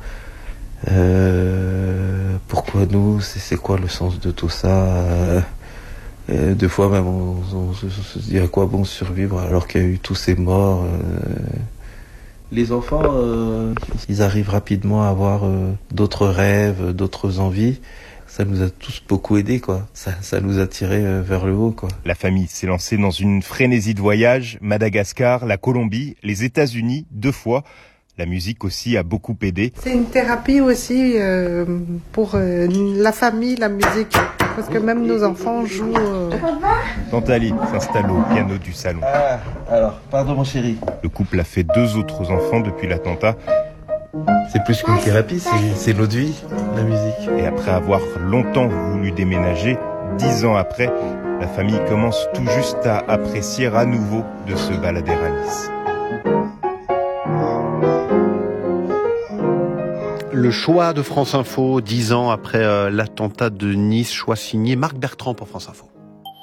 euh, pourquoi nous? C'est, c'est quoi le sens de tout ça? euh, euh, Deux fois même, on, on, on se dit à quoi bon survivre alors qu'il y a eu tous ces morts. Euh. Les enfants, euh, ils arrivent rapidement à avoir euh, d'autres rêves, d'autres envies. Ça nous a tous beaucoup aidés, quoi. Ça, ça nous a tirés vers le haut, quoi. La famille s'est lancée dans une frénésie de voyage. Madagascar, la Colombie, les États-Unis, deux fois. La musique aussi a beaucoup aidé. C'est une thérapie aussi euh, pour euh, la famille, la musique. Parce que même nos enfants jouent... Euh... Tante Ali s'installe au piano du salon. Ah, alors, pardon mon chéri. Le couple a fait deux autres enfants depuis l'attentat. C'est plus qu'une thérapie, c'est, c'est notre vie, la musique. Et après avoir longtemps voulu déménager, dix ans après, la famille commence tout juste à apprécier à nouveau de se balader à Nice. Le choix de France Info, dix ans après euh, l'attentat de Nice, choix signé Marc Bertrand pour France Info.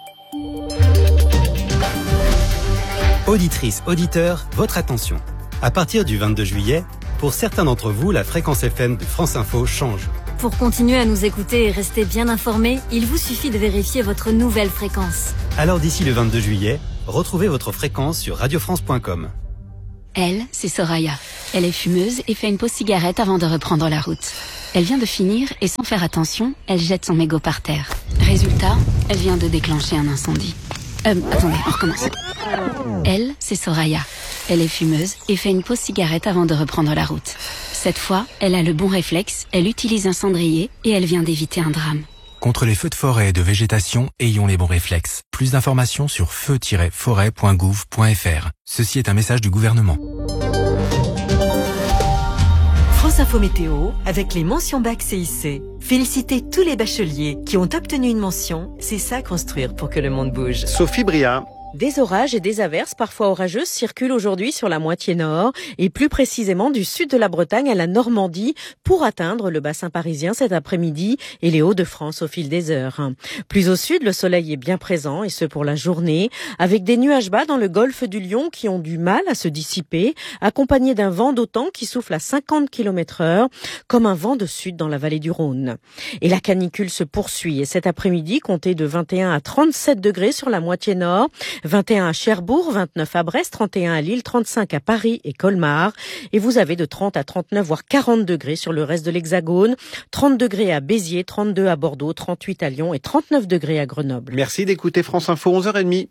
Auditrices, auditeurs, votre attention. À partir du vingt-deux juillet, pour certains d'entre vous, la fréquence F M de France Info change. Pour continuer à nous écouter et rester bien informés, il vous suffit de vérifier votre nouvelle fréquence. Alors d'ici le vingt-deux juillet, retrouvez votre fréquence sur radio france point com. Elle, c'est Soraya. Elle est fumeuse et fait une pause cigarette avant de reprendre la route. Elle vient de finir et sans faire attention, elle jette son mégot par terre. Résultat, elle vient de déclencher un incendie. Euh, attendez, on recommence. Elle, c'est Soraya. Elle est fumeuse et fait une pause cigarette avant de reprendre la route. Cette fois, elle a le bon réflexe, elle utilise un cendrier et elle vient d'éviter un drame. Contre les feux de forêt et de végétation, ayons les bons réflexes. Plus d'informations sur feu tiret forêt point gouv point f r. Ceci est un message du gouvernement. France Info Météo avec les mentions bac C I C. Félicitez tous les bacheliers qui ont obtenu une mention. C'est ça construire pour que le monde bouge. Sophie Briand. Des orages et des averses parfois orageuses circulent aujourd'hui sur la moitié nord et plus précisément du sud de la Bretagne à la Normandie pour atteindre le bassin parisien cet après-midi et les Hauts-de-France au fil des heures. Plus au sud, le soleil est bien présent et ce pour la journée avec des nuages bas dans le golfe du Lion qui ont du mal à se dissiper accompagnés d'un vent d'autant qui souffle à cinquante kilomètres heure comme un vent de sud dans la vallée du Rhône. Et la canicule se poursuit et cet après-midi comptez de vingt et un à trente-sept degrés sur la moitié nord, vingt et un à Cherbourg, vingt-neuf à Brest, trente et un à Lille, trente-cinq à Paris et Colmar. Et vous avez de trente à trente-neuf, voire quarante degrés sur le reste de l'Hexagone. trente degrés à Béziers, trente-deux à Bordeaux, trente-huit à Lyon et trente-neuf degrés à Grenoble. Merci d'écouter France Info, onze heures trente.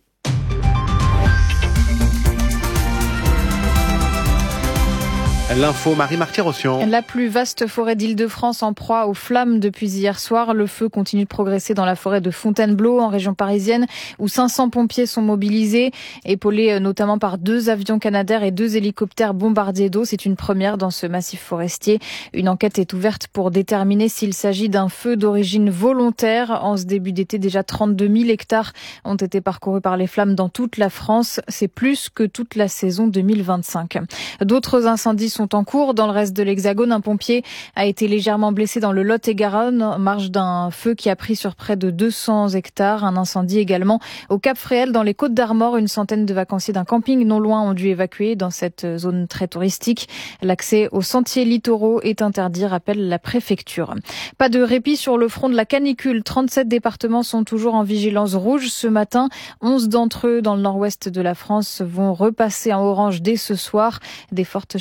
L'info, Marie Marty-Rossian. La plus vaste forêt d'Île-de-France en proie aux flammes depuis hier soir. Le feu continue de progresser dans la forêt de Fontainebleau, en région parisienne, où cinq cents pompiers sont mobilisés, épaulés notamment par deux avions Canadair et deux hélicoptères bombardiers d'eau. C'est une première dans ce massif forestier. Une enquête est ouverte pour déterminer s'il s'agit d'un feu d'origine volontaire. En ce début d'été, déjà trente-deux mille hectares ont été parcourus par les flammes dans toute la France. C'est plus que toute la saison deux mille vingt-cinq. D'autres incendies sont en cours dans le reste de l'Hexagone. Un pompier a été légèrement blessé dans le Lot-et-Garonne, en marge d'un feu qui a pris sur près de deux cents hectares. Un incendie également au Cap-Fréhel dans les Côtes-d'Armor. Une centaine de vacanciers d'un camping non loin ont dû évacuer dans cette zone très touristique. L'accès aux sentiers littoraux est interdit, rappelle la préfecture. Pas de répit sur le front de la canicule. trente-sept départements sont toujours en vigilance rouge ce matin. onze d'entre eux dans le nord-ouest de la France vont repasser en orange dès ce soir. Des fortes chaleurs qui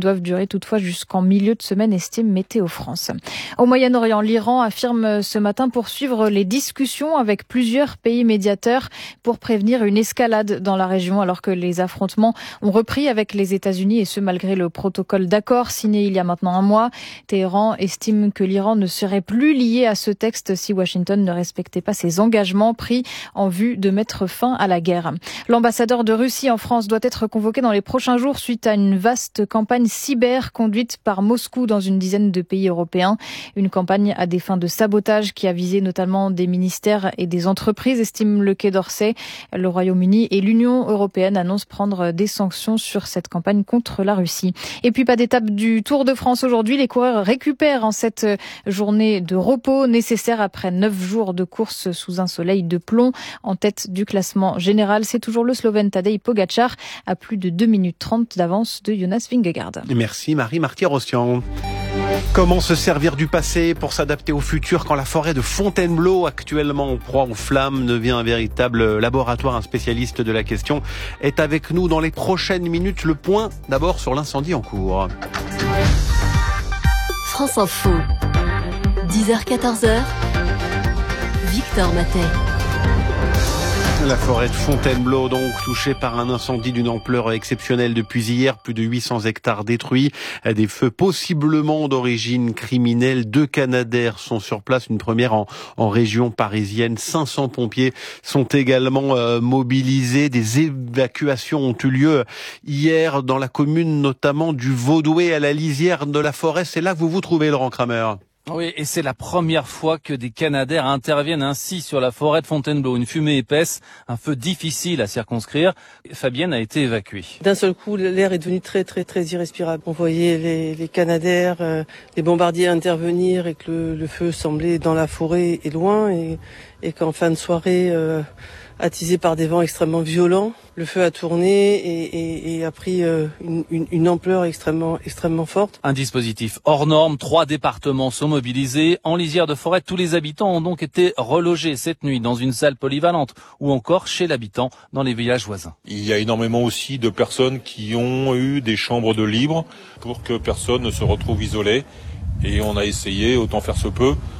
doivent durer toutefois jusqu'en milieu de semaine, estime Météo France. Au Moyen-Orient, l'Iran affirme ce matin poursuivre les discussions avec plusieurs pays médiateurs pour prévenir une escalade dans la région, alors que les affrontements ont repris avec les États-Unis, et ce malgré le protocole d'accord signé il y a maintenant un mois. Téhéran estime que l'Iran ne serait plus lié à ce texte si Washington ne respectait pas ses engagements pris en vue de mettre fin à la guerre. L'ambassadeur de Russie en France doit être convoqué dans les prochains jours suite à une vaste campagne cyber conduite par Moscou dans une dizaine de pays européens. Une campagne à des fins de sabotage qui a visé notamment des ministères et des entreprises, estime le Quai d'Orsay. Le Royaume-Uni et l'Union européenne annoncent prendre des sanctions sur cette campagne contre la Russie. Et puis pas d'étape du Tour de France aujourd'hui. Les coureurs récupèrent en cette journée de repos nécessaire après neuf jours de course sous un soleil de plomb. En tête du classement général, c'est toujours le Slovène Tadej Pogačar à plus de deux minutes trente d'avance de Jonas Vingegaard. Merci Marie Marty-Rossian. Comment se servir du passé pour s'adapter au futur quand la forêt de Fontainebleau, actuellement en proie aux flammes, devient un véritable laboratoire? Un spécialiste de la question est avec nous dans les prochaines minutes. Le point d'abord sur l'incendie en cours. France Info, dix heures quatorze heures, Victor Matet. La forêt de Fontainebleau, donc, touchée par un incendie d'une ampleur exceptionnelle depuis hier. Plus de huit cents hectares détruits. Des feux possiblement d'origine criminelle. Deux Canadaires sont sur place. Une première en, en région parisienne. cinq cents pompiers sont également euh, mobilisés. Des évacuations ont eu lieu hier dans la commune, notamment du Vaudouet, à la lisière de la forêt. C'est là que vous vous trouvez, Laurent Kramer. Oui, et c'est la première fois que des Canadaires interviennent ainsi sur la forêt de Fontainebleau. Une fumée épaisse, un feu difficile à circonscrire. Fabienne a été évacuée. D'un seul coup, l'air est devenu très très très irrespirable. On voyait les, les Canadaires, euh, les bombardiers intervenir et que le, le feu semblait dans la forêt et loin, et, et qu'en fin de soirée, euh, attisé par des vents extrêmement violents, le feu a tourné et, et, et a pris euh, une, une, une ampleur extrêmement extrêmement forte. Un dispositif hors norme. Trois départements sont mobilisés. En lisière de forêt, tous les habitants ont donc été relogés cette nuit dans une salle polyvalente ou encore chez l'habitant dans les villages voisins. Il y a énormément aussi de personnes qui ont eu des chambres de libre pour que personne ne se retrouve isolé. Et on a essayé, autant faire se peut,